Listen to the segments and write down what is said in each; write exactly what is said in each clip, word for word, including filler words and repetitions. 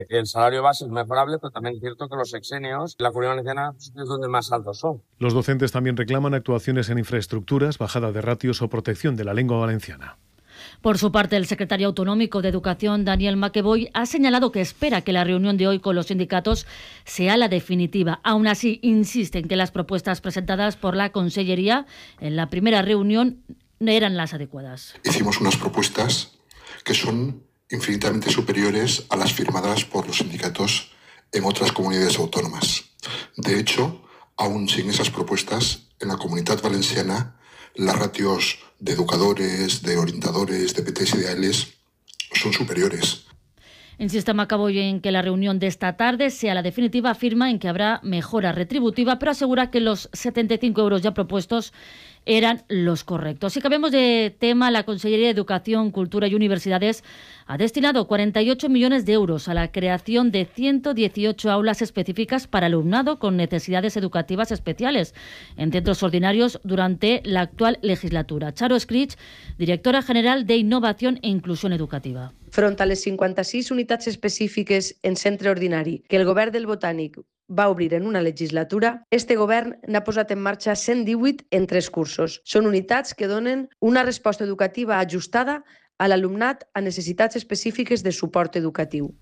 El salario base es mejorable, pero también es cierto que los sexenios, la Comunidad Valenciana es donde más altos son. Los docentes también reclaman actuaciones en infraestructuras, bajada de ratios o protección de la lengua valenciana. Por su parte, el secretario autonómico de Educación, Daniel Maqueboy, ha señalado que espera que la reunión de hoy con los sindicatos sea la definitiva. Aún así, insiste en que las propuestas presentadas por la Consellería en la primera reunión eran las adecuadas. Hicimos unas propuestas que son infinitamente superiores a las firmadas por los sindicatos en otras comunidades autónomas. De hecho, aún sin esas propuestas, en la Comunitat Valenciana, las ratios de educadores, de orientadores, de P Ts y de A Ls son superiores. Insiste Maqueboy en que la reunión de esta tarde sea la definitiva, afirma en que habrá mejora retributiva, pero asegura que los setenta y cinco euros ya propuestos eran los correctos. Si cambiamos de tema, la Consellería de Educación, Cultura y Universidades ha destinado cuarenta y ocho millones de euros a la creación de ciento dieciocho aulas específicas para alumnado con necesidades educativas especiales en centros ordinarios durante la actual legislatura. Charo Escrich, directora general de Innovación e Inclusión Educativa. Front a les cinquanta-sis unitats específiques en centre ordinari que el govern del Botànic va obrir en una legislatura, este govern n'ha posat en marxa cent divuit en tres cursos. Són unitats que donen una resposta educativa ajustada a l'alumnat a necessitats específiques de suport educatiu.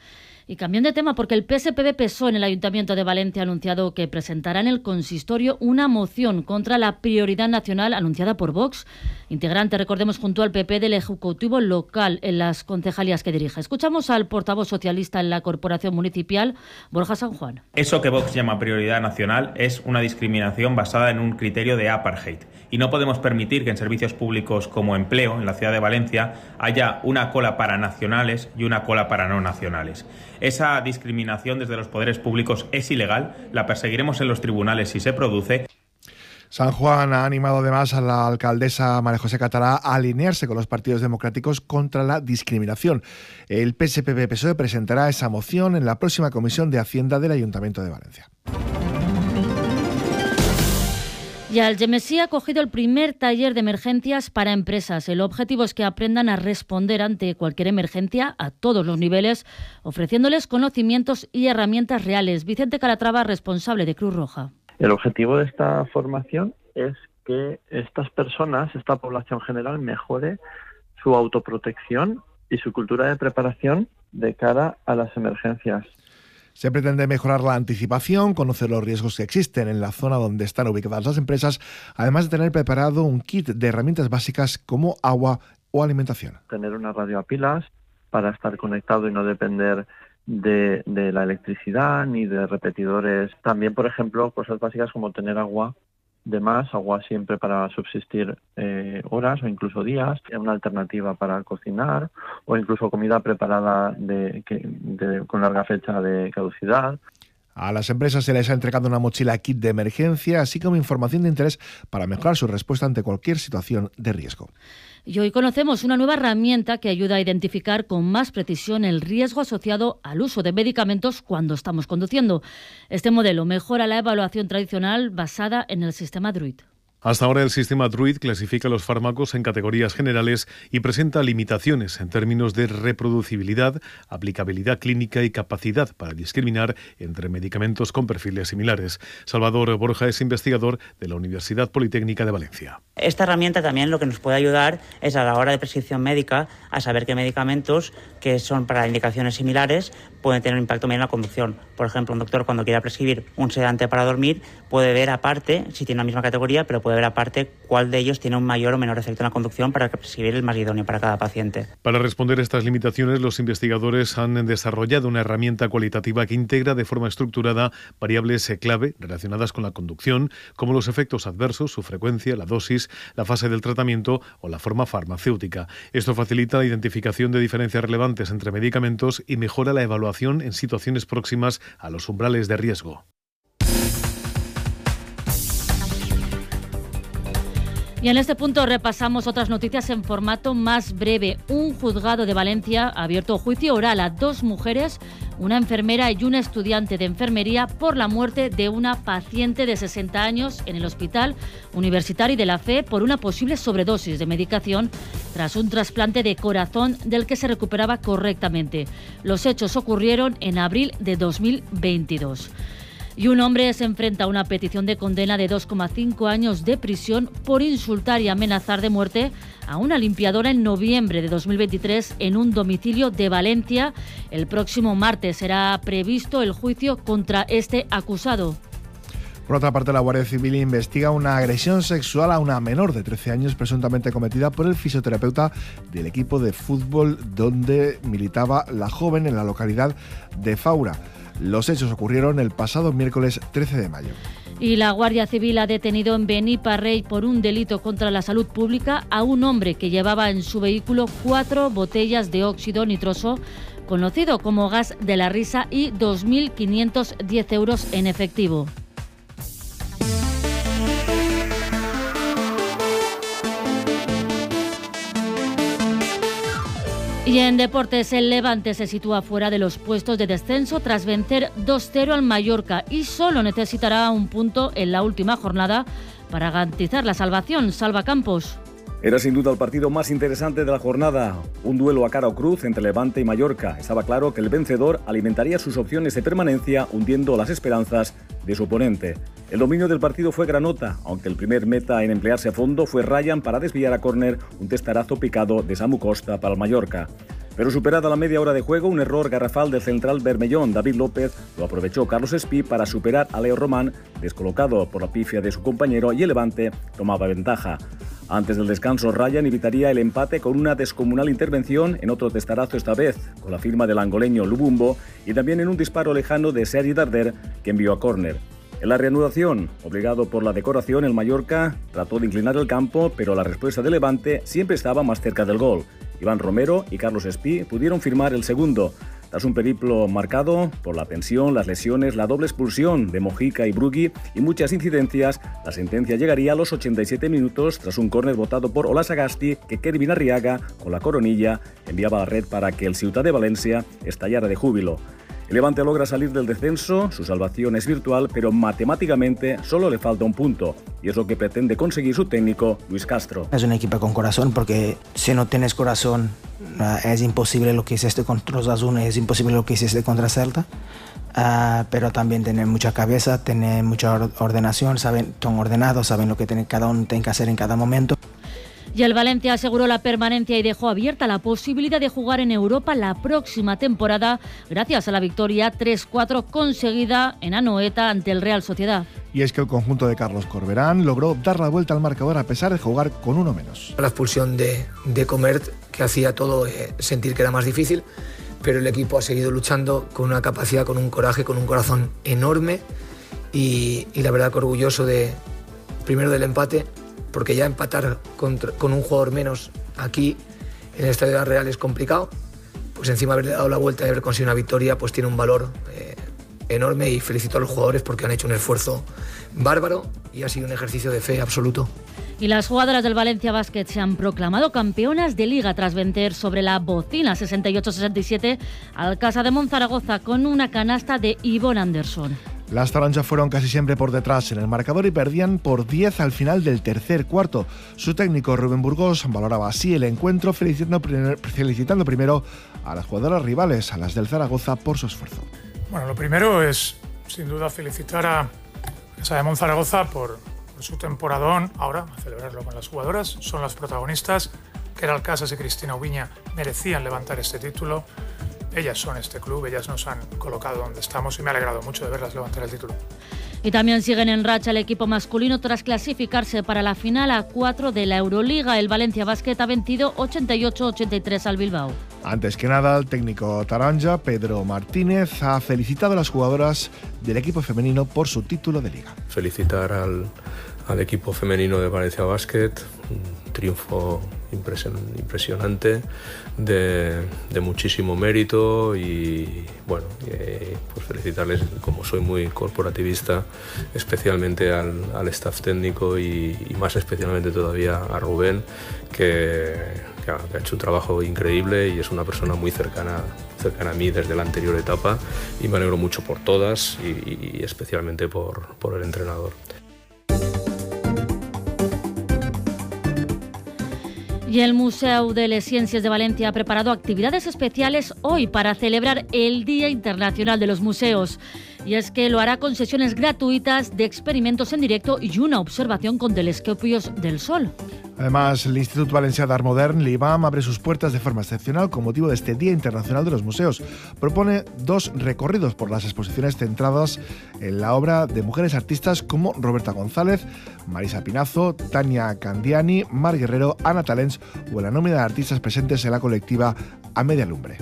Y cambiando de tema, porque el P S P B P S O E en el Ayuntamiento de Valencia ha anunciado que presentará en el consistorio una moción contra la prioridad nacional anunciada por Vox, integrante, recordemos, junto al P P del Ejecutivo local en las concejalías que dirige. Escuchamos al portavoz socialista en la Corporación Municipal, Borja San Juan. Eso que Vox llama prioridad nacional es una discriminación basada en un criterio de apartheid. Y no podemos permitir que en servicios públicos como empleo, en la ciudad de Valencia, haya una cola para nacionales y una cola para no nacionales. Esa discriminación desde los poderes públicos es ilegal, la perseguiremos en los tribunales si se produce. San Juan ha animado además a la alcaldesa María José Catalá a alinearse con los partidos democráticos contra la discriminación. El P S P B P S O E presentará esa moción en la próxima Comisión de Hacienda del Ayuntamiento de Valencia. Y Algemesí ha acogido el primer taller de emergencias para empresas. El objetivo es que aprendan a responder ante cualquier emergencia a todos los niveles, ofreciéndoles conocimientos y herramientas reales. Vicente Calatrava, responsable de Cruz Roja. El objetivo de esta formación es que estas personas, esta población general, mejore su autoprotección y su cultura de preparación de cara a las emergencias. Se pretende mejorar la anticipación, conocer los riesgos que existen en la zona donde están ubicadas las empresas, además de tener preparado un kit de herramientas básicas como agua o alimentación. Tener una radio a pilas para estar conectado y no depender de, de la electricidad ni de repetidores. También, por ejemplo, cosas básicas como tener agua de más, agua siempre para subsistir eh, horas o incluso días, una alternativa para cocinar o incluso comida preparada de, de, con larga fecha de caducidad. A las empresas se les ha entregado una mochila kit de emergencia, así como información de interés para mejorar su respuesta ante cualquier situación de riesgo. Y hoy conocemos una nueva herramienta que ayuda a identificar con más precisión el riesgo asociado al uso de medicamentos cuando estamos conduciendo. Este modelo mejora la evaluación tradicional basada en el sistema Druid. Hasta ahora el sistema Druid clasifica los fármacos en categorías generales y presenta limitaciones en términos de reproducibilidad, aplicabilidad clínica y capacidad para discriminar entre medicamentos con perfiles similares. Salvador Borja es investigador de la Universidad Politécnica de Valencia. Esta herramienta también lo que nos puede ayudar es a la hora de prescripción médica a saber qué medicamentos que son para indicaciones similares pueden tener un impacto en la conducción. Por ejemplo, un doctor cuando quiera prescribir un sedante para dormir puede ver aparte, si tiene la misma categoría, pero puede ver aparte cuál de ellos tiene un mayor o menor efecto en la conducción para prescribir el más idóneo para cada paciente. Para responder a estas limitaciones, los investigadores han desarrollado una herramienta cualitativa que integra de forma estructurada variables clave relacionadas con la conducción, como los efectos adversos, su frecuencia, la dosis, la fase del tratamiento o la forma farmacéutica. Esto facilita la identificación de diferencias relevantes entre medicamentos y mejora la evaluación en situaciones próximas a los umbrales de riesgo. Y en este punto repasamos otras noticias en formato más breve. Un juzgado de Valencia ha abierto juicio oral a dos mujeres, una enfermera y una estudiante de enfermería, por la muerte de una paciente de sesenta años en el Hospital Universitario de la Fe por una posible sobredosis de medicación tras un trasplante de corazón del que se recuperaba correctamente. Los hechos ocurrieron en abril de dos mil veintidós. Y un hombre se enfrenta a una petición de condena de dos coma cinco años de prisión por insultar y amenazar de muerte a una limpiadora en noviembre de dos mil veintitrés en un domicilio de Valencia. El próximo martes será previsto el juicio contra este acusado. Por otra parte, la Guardia Civil investiga una agresión sexual a una menor de trece años presuntamente cometida por el fisioterapeuta del equipo de fútbol donde militaba la joven en la localidad de Faura. Los hechos ocurrieron el pasado miércoles trece de mayo. Y la Guardia Civil ha detenido en Beniparrell por un delito contra la salud pública a un hombre que llevaba en su vehículo cuatro botellas de óxido nitroso, conocido como gas de la risa, y dos mil quinientos diez euros en efectivo. Y en deportes, el Levante se sitúa fuera de los puestos de descenso tras vencer dos cero al Mallorca y solo necesitará un punto en la última jornada para garantizar la salvación. Salva Campos. Era sin duda el partido más interesante de la jornada, un duelo a cara o cruz entre Levante y Mallorca. Estaba claro que el vencedor alimentaría sus opciones de permanencia, hundiendo las esperanzas de su oponente. El dominio del partido fue granota, aunque el primer meta en emplearse a fondo fue Ryan para desviar a córner un testarazo picado de Samu Costa para el Mallorca. Pero superada la media hora de juego, un error garrafal del central bermellón, David López, lo aprovechó Carlos Espí para superar a Leo Román, descolocado por la pifia de su compañero, y el Levante tomaba ventaja. Antes del descanso, Ryan evitaría el empate con una descomunal intervención en otro testarazo, esta vez con la firma del angoleño Lubumbo, y también en un disparo lejano de Sergi Darder, que envió a córner. En la reanudación, obligado por la decoración, el Mallorca trató de inclinar el campo, pero la respuesta de Levante siempre estaba más cerca del gol. Iván Romero y Carlos Espí pudieron firmar el segundo. Tras un periplo marcado por la tensión, las lesiones, la doble expulsión de Mojica y Brugui y muchas incidencias, la sentencia llegaría a los ochenta y siete minutos tras un córner votado por Ola Sagasti que Kervin Arriaga, con la coronilla, enviaba a la red para que el Ciutat de Valencia estallara de júbilo. El Levante logra salir del descenso, su salvación es virtual, pero matemáticamente solo le falta un punto, y es lo que pretende conseguir su técnico, Luis Castro. Es un equipo con corazón, porque si no tienes corazón uh, es imposible lo que hiciste contra Osasuna, es imposible lo que hiciste contra Celta, uh, pero también tener mucha cabeza, tener mucha ordenación, saben, son ordenados, saben lo que tiene, cada uno tiene que hacer en cada momento. Y el Valencia aseguró la permanencia y dejó abierta la posibilidad de jugar en Europa la próxima temporada gracias a la victoria tres cuatro conseguida en Anoeta ante el Real Sociedad. Y es que el conjunto de Carlos Corberán logró dar la vuelta al marcador a pesar de jugar con uno menos. La expulsión de, de Comert, que hacía todo eh, sentir que era más difícil, pero el equipo ha seguido luchando con una capacidad, con un coraje, con un corazón enorme y, y la verdad que orgulloso de, primero del empate, porque ya empatar contra, con un jugador menos aquí en el Estadio Real es complicado, pues encima haberle dado la vuelta y haber conseguido una victoria pues tiene un valor eh, enorme, y felicito a los jugadores porque han hecho un esfuerzo bárbaro y ha sido un ejercicio de fe absoluto. Y las jugadoras del Valencia Basket se han proclamado campeonas de Liga tras vencer sobre la bocina sesenta y ocho a sesenta y siete al Casa de Monzaragoza con una canasta de Yvonne Anderson. Las taronjas fueron casi siempre por detrás en el marcador y perdían por diez al final del tercer cuarto. Su técnico Rubén Burgos valoraba así el encuentro, felicitando, felicitando primero a las jugadoras rivales, a las del Zaragoza, por su esfuerzo. Bueno, lo primero es, sin duda, felicitar a Casa de Monzaragoza por, por su temporadón. Ahora, a celebrarlo con las jugadoras. Son las protagonistas. Keral Casas y Cristina Ubiña merecían levantar este título. Ellas son este club, ellas nos han colocado donde estamos y me ha alegrado mucho de verlas levantar el título. Y también siguen en racha el equipo masculino tras clasificarse para la final a cuatro de la Euroliga. El Valencia Basket ha vencido ochenta y ocho a ochenta y tres al Bilbao. Antes que nada, el técnico taronja, Pedro Martínez, ha felicitado a las jugadoras del equipo femenino por su título de liga. Felicitar al, al equipo femenino de Valencia Basket, un triunfo impresionante, de, de muchísimo mérito y bueno, eh, pues felicitarles, como soy muy corporativista, especialmente al, al staff técnico y, y más especialmente todavía a Rubén, que, que, ha, que ha hecho un trabajo increíble y es una persona muy cercana, cercana a mí desde la anterior etapa, y me alegro mucho por todas y, y especialmente por, por el entrenador. Y el Museu de les Ciències de Valencia ha preparado actividades especiales hoy para celebrar el Día Internacional de los Museos. Y es que lo hará con sesiones gratuitas de experimentos en directo y una observación con telescopios del Sol. Además, el Institut Valencià d'Art Modern, l'I B A M, abre sus puertas de forma excepcional con motivo de este Día Internacional de los Museos. Propone dos recorridos por las exposiciones centradas en la obra de mujeres artistas como Roberta González, Marisa Pinazo, Tania Candiani, Mar Guerrero, Ana Talens o la nómina de artistas presentes en la colectiva A Media Lumbre.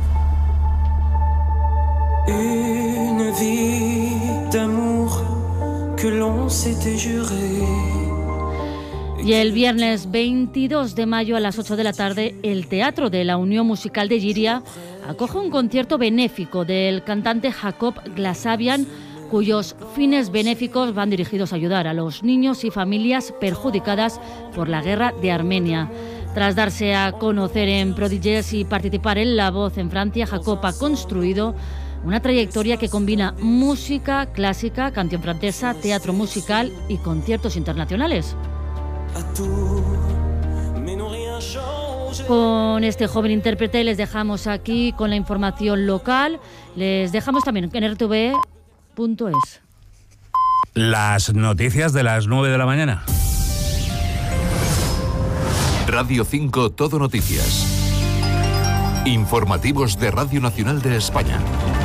Une vie d'amour que l'on s'était juré. Y el viernes veintidós de mayo a las ocho de la tarde, el Teatro de la Unión Musical de Llíria acoge un concierto benéfico del cantante Jacob Glasavian, cuyos fines benéficos van dirigidos a ayudar a los niños y familias perjudicadas por la guerra de Armenia. Tras darse a conocer en Prodigies y participar en La Voz en Francia, Jacob ha construido una trayectoria que combina música clásica, canción francesa, teatro musical y conciertos internacionales. Con este joven intérprete les dejamos aquí con la información local. Les dejamos también en r t v punto es. Las noticias de las nueve de la mañana. Radio cinco Todo Noticias. Informativos de Radio Nacional de España.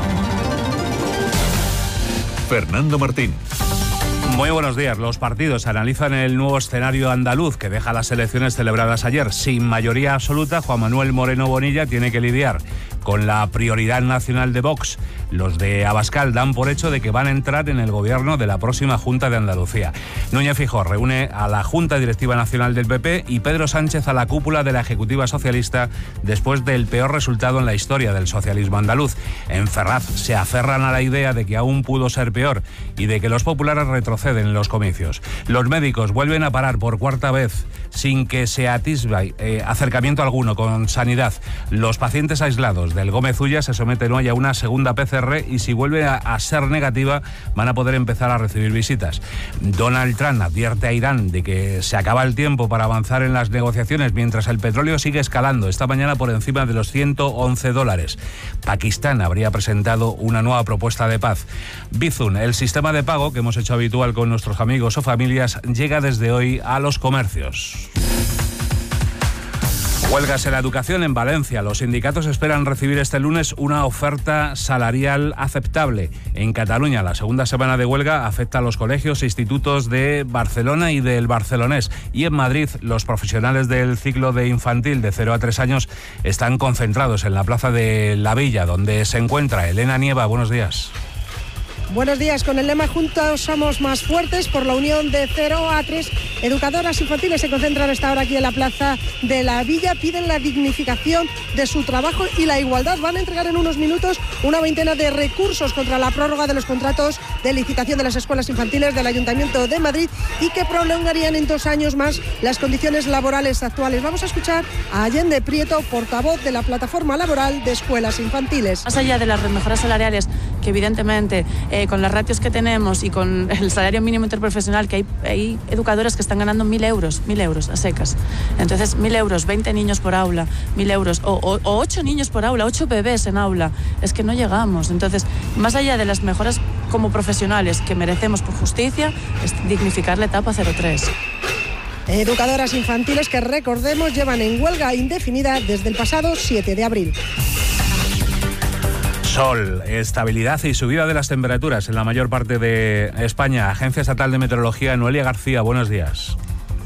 Fernando Martín. Muy buenos días. Los partidos analizan el nuevo escenario andaluz que deja las elecciones celebradas ayer. Sin mayoría absoluta, Juan Manuel Moreno Bonilla tiene que lidiar con la prioridad nacional de Vox. Los de Abascal dan por hecho de que van a entrar en el gobierno de la próxima Junta de Andalucía. Núñez Feijóo reúne a la Junta Directiva Nacional del P P y Pedro Sánchez a la cúpula de la Ejecutiva Socialista después del peor resultado en la historia del socialismo andaluz. En Ferraz se aferran a la idea de que aún pudo ser peor y de que los populares retroceden en los comicios. Los médicos vuelven a parar por cuarta vez sin que se atisbe eh, acercamiento alguno con sanidad. Los pacientes aislados del Gómez Ulla se someten hoy a una segunda P C R y si vuelve a, a ser negativa van a poder empezar a recibir visitas. Donald Trump advierte a Irán de que se acaba el tiempo para avanzar en las negociaciones mientras el petróleo sigue escalando, esta mañana por encima de los ciento once dólares. Pakistán habría presentado una nueva propuesta de paz. Bizum, el sistema de pago que hemos hecho habitual con nuestros amigos o familias, llega desde hoy a los comercios. Huelgas en la educación en Valencia. Los sindicatos esperan recibir este lunes una oferta salarial aceptable. En Cataluña, la segunda semana de huelga afecta a los colegios e institutos de Barcelona y del Barcelonés. Y en Madrid, los profesionales del ciclo de infantil de cero a tres años están concentrados en la plaza de La Villa, donde se encuentra Elena Nieva. Buenos días. Buenos días. Con el lema Juntos somos más fuertes, por la unión de cero a tres educadoras infantiles se concentran esta hora aquí en la plaza de La Villa, piden la dignificación de su trabajo y la igualdad. Van a entregar en unos minutos una veintena de recursos contra la prórroga de los contratos de licitación de las escuelas infantiles del Ayuntamiento de Madrid y que prolongarían en dos años más las condiciones laborales actuales. Vamos a escuchar a Allende Prieto, portavoz de la Plataforma Laboral de Escuelas Infantiles. Más allá de las mejoras salariales, que evidentemente eh, con las ratios que tenemos y con el salario mínimo interprofesional, que hay, hay educadoras que están ganando mil euros, mil euros a secas. Entonces, mil euros, veinte niños por aula, mil euros, o, o, o ocho niños por aula, ocho bebés en aula. Es que no llegamos. Entonces, más allá de las mejoras como profesionales que merecemos por justicia, es dignificar la etapa cero tres. Educadoras infantiles que, recordemos, llevan en huelga indefinida desde el pasado siete de abril. Sol, estabilidad y subida de las temperaturas en la mayor parte de España. Agencia Estatal de Meteorología, Noelia García, buenos días.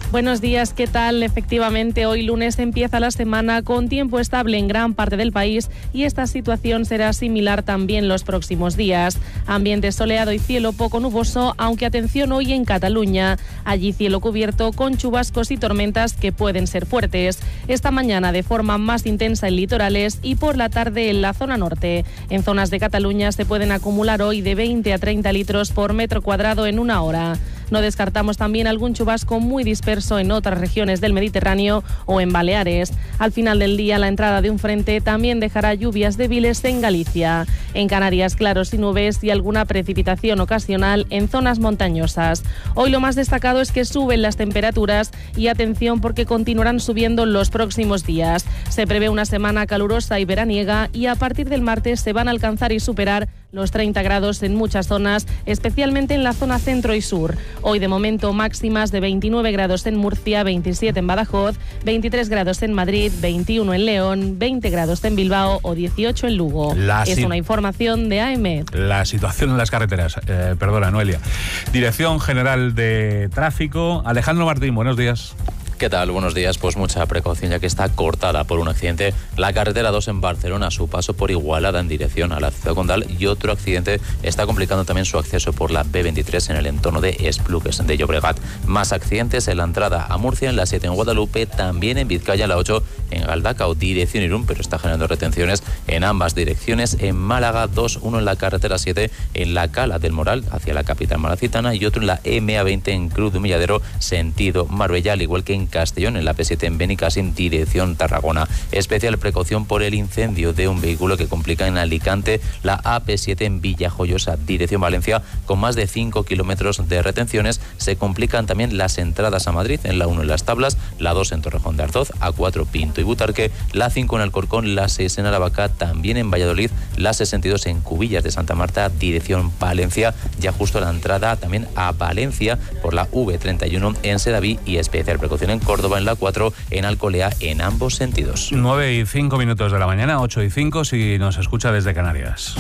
Buenos días, ¿qué tal? Efectivamente, hoy lunes empieza la semana con tiempo estable en gran parte del país y esta situación será similar también los próximos días. Ambiente soleado y cielo poco nuboso, aunque atención hoy en Cataluña. Allí cielo cubierto con chubascos y tormentas que pueden ser fuertes. Esta mañana de forma más intensa en litorales y por la tarde en la zona norte. En zonas de Cataluña se pueden acumular hoy de veinte a treinta litros por metro cuadrado en una hora. No descartamos también algún chubasco muy disperso en otras regiones del Mediterráneo o en Baleares. Al final del día, la entrada de un frente también dejará lluvias débiles en Galicia. En Canarias, claros y nubes y alguna precipitación ocasional en zonas montañosas. Hoy lo más destacado es que suben las temperaturas y atención porque continuarán subiendo los próximos días. Se prevé una semana calurosa y veraniega y a partir del martes se van a alcanzar y superar los treinta grados en muchas zonas, especialmente en la zona centro y sur. Hoy de momento máximas de veintinueve grados en Murcia, veintisiete en Badajoz, veintitrés grados en Madrid, veintiuno en León, veinte grados en Bilbao o dieciocho en Lugo. La es una información de A M. La situación en las carreteras. Eh, perdona, Noelia. Dirección General de Tráfico. Alejandro Martín, buenos días. ¿Qué tal? Buenos días. Pues mucha precaución ya que está cortada por un accidente la carretera dos en Barcelona a su paso por Igualada en dirección a la ciudad condal y otro accidente está complicando también su acceso por la B veintitrés en el entorno de Esplugues de Llobregat. Más accidentes en la entrada a Murcia, en la siete en Guadalupe, también en Vizcaya la ocho en Galdacao dirección Irún, pero está generando retenciones en ambas direcciones. En Málaga dos, uno en la carretera siete en la Cala del Moral hacia la capital malacitana y otro en la M A veinte en Cruz de Humilladero sentido Marbella, al igual que en Castellón en la P siete en Benicàssim dirección Tarragona. Especial precaución por el incendio de un vehículo que complica en Alicante la A P siete en Villajoyosa dirección Valencia con más de cinco kilómetros de retenciones. Se complican también las entradas a Madrid en la uno en Las Tablas, la dos en Torrejón de Ardoz, A cuatro Pinto y Butarque, la cinco en Alcorcón, la seis en Aravaca, también en Valladolid, la sesenta y dos en Cubillas de Santa Marta dirección Valencia, ya justo la entrada también a Valencia por la V treinta y uno en Sedaví y especial precaución en Córdoba en la cuatro, en Alcolea en ambos sentidos. nueve y cinco minutos de la mañana, ocho y cinco si nos escucha desde Canarias.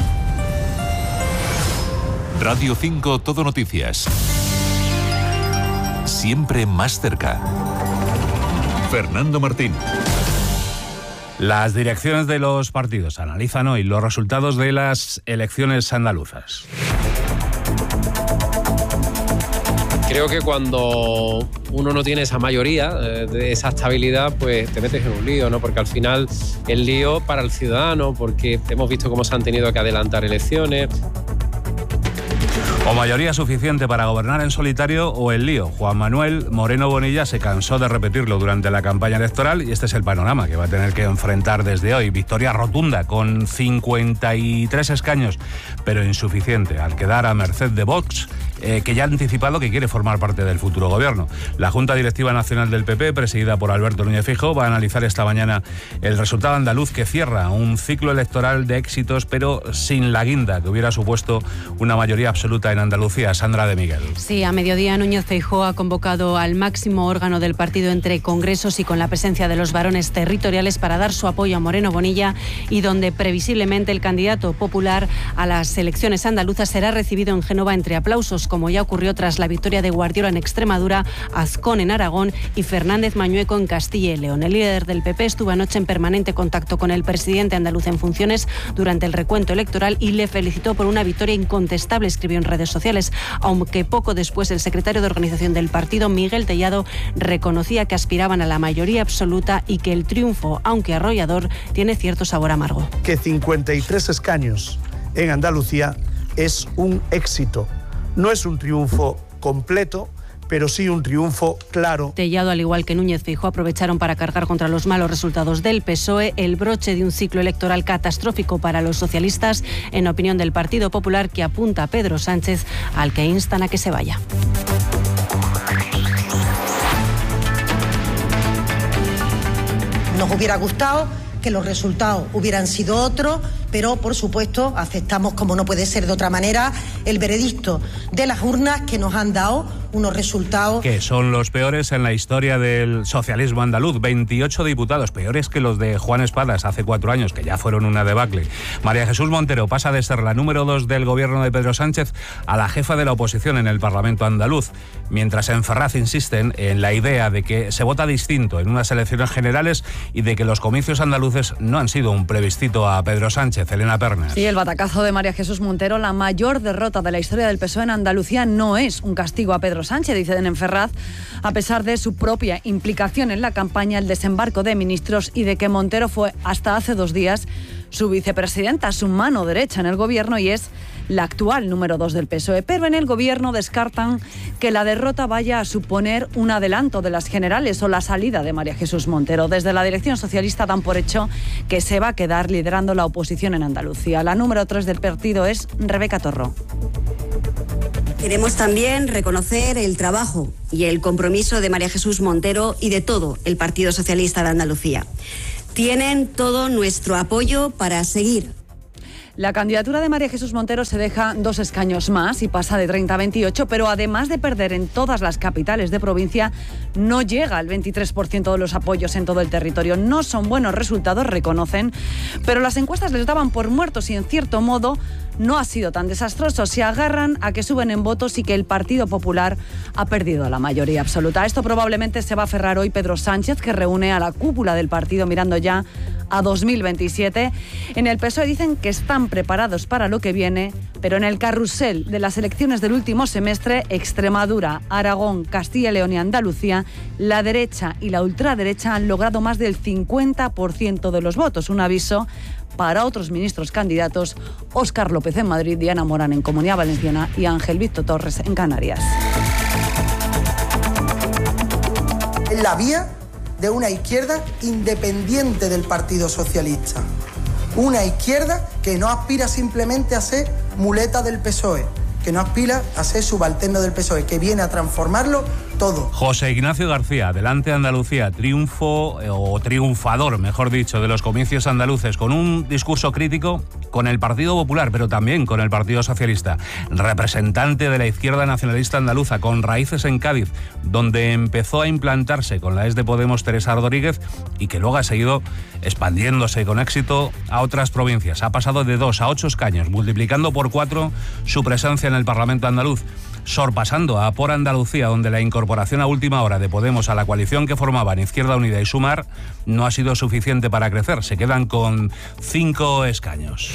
Radio cinco Todo Noticias. Siempre más cerca. Fernando Martín. Las direcciones de los partidos analizan hoy los resultados de las elecciones andaluzas. Creo que cuando uno no tiene esa mayoría, eh, de esa estabilidad, pues te metes en un lío, ¿no? Porque al final el lío para el ciudadano, porque hemos visto cómo se han tenido que adelantar elecciones. O mayoría suficiente para gobernar en solitario o el lío. Juan Manuel Moreno Bonilla se cansó de repetirlo durante la campaña electoral y este es el panorama que va a tener que enfrentar desde hoy. Victoria rotunda con cincuenta y tres escaños, pero insuficiente al quedar a merced de Vox, eh, que ya ha anticipado que quiere formar parte del futuro gobierno. La Junta Directiva Nacional del P P, presidida por Alberto Núñez Feijóo, va a analizar esta mañana el resultado andaluz que cierra un ciclo electoral de éxitos, pero sin la guinda que hubiera supuesto una mayoría absoluta en Andalucía. Sandra de Miguel. Sí, a mediodía Núñez Feijóo ha convocado al máximo órgano del partido entre congresos y con la presencia de los varones territoriales para dar su apoyo a Moreno Bonilla y donde previsiblemente el candidato popular a las elecciones andaluzas será recibido en Génova entre aplausos, como ya ocurrió tras la victoria de Guardiola en Extremadura, Azcón en Aragón y Fernández Mañueco en Castilla y León. El líder del P P estuvo anoche en permanente contacto con el presidente andaluz en funciones durante el recuento electoral y le felicitó por una victoria incontestable, escribió en redes sociales, aunque poco después el secretario de organización del partido, Miguel Tellado, reconocía que aspiraban a la mayoría absoluta y que el triunfo, aunque arrollador, tiene cierto sabor amargo. Que cincuenta y tres escaños en Andalucía es un éxito. No es un triunfo completo, pero sí un triunfo claro. Tellado, al igual que Núñez Feijóo, aprovecharon para cargar contra los malos resultados del P S O E, el broche de un ciclo electoral catastrófico para los socialistas, en opinión del Partido Popular, que apunta a Pedro Sánchez, al que instan a que se vaya. Nos hubiera gustado que los resultados hubieran sido otros, pero por supuesto aceptamos, como no puede ser de otra manera, el veredicto de las urnas que nos han dado unos resultados que son los peores en la historia del socialismo andaluz. veintiocho diputados, peores que los de Juan Espadas hace cuatro años, que ya fueron una debacle. María Jesús Montero pasa de ser la número dos del gobierno de Pedro Sánchez a la jefa de la oposición en el Parlamento andaluz, mientras en Ferraz insisten en la idea de que se vota distinto en unas elecciones generales y de que los comicios andaluces no han sido un plebiscito a Pedro Sánchez. Elena Pernas. Sí, el batacazo de María Jesús Montero, la mayor derrota de la historia del P S O E en Andalucía, no es un castigo a Pedro Sánchez, dicen en Ferraz, a pesar de su propia implicación en la campaña, el desembarco de ministros y de que Montero fue hasta hace dos días su vicepresidenta, su mano derecha en el gobierno, y es la actual número dos del P S O E. Pero en el gobierno descartan que la derrota vaya a suponer un adelanto de las generales o la salida de María Jesús Montero. Desde la dirección socialista dan por hecho que se va a quedar liderando la oposición en Andalucía. La número tres del partido es Rebeca Torró. Queremos también reconocer el trabajo y el compromiso de María Jesús Montero y de todo el Partido Socialista de Andalucía. Tienen todo nuestro apoyo para seguir. La candidatura de María Jesús Montero se deja dos escaños más y pasa de treinta a veintiocho, pero además de perder en todas las capitales de provincia, no llega al veintitrés por ciento de los apoyos en todo el territorio. No son buenos resultados, reconocen, pero las encuestas les daban por muertos y en cierto modo no ha sido tan desastroso. Se agarran a que suben en votos y que el Partido Popular ha perdido la mayoría absoluta. A esto probablemente se va a aferrar hoy Pedro Sánchez, que reúne a la cúpula del partido mirando ya a dos mil veintisiete. En el P S O E dicen que están preparados para lo que viene, pero en el carrusel de las elecciones del último semestre, Extremadura, Aragón, Castilla y León y Andalucía, la derecha y la ultraderecha han logrado más del cincuenta por ciento de los votos. Un aviso para otros ministros candidatos: Óscar López en Madrid, Diana Morán en Comunidad Valenciana y Ángel Víctor Torres en Canarias. En la vía de una izquierda independiente del Partido Socialista. Una izquierda que no aspira simplemente a ser muleta del P S O E, que no aspira a ser subalterno del P S O E, que viene a transformarlo todo. José Ignacio García, Adelante Andalucía, triunfo eh, o triunfador, mejor dicho, de los comicios andaluces, con un discurso crítico con el Partido Popular, pero también con el Partido Socialista. Representante de la izquierda nacionalista andaluza, con raíces en Cádiz, donde empezó a implantarse con la ex de Podemos Teresa Rodríguez y que luego ha seguido expandiéndose con éxito a otras provincias. Ha pasado de dos a ocho escaños, multiplicando por cuatro su presencia en el Parlamento andaluz, sorpasando a Por Andalucía, donde la incorporación a última hora de Podemos a la coalición que formaban Izquierda Unida y Sumar no ha sido suficiente para crecer. Se quedan con cinco escaños.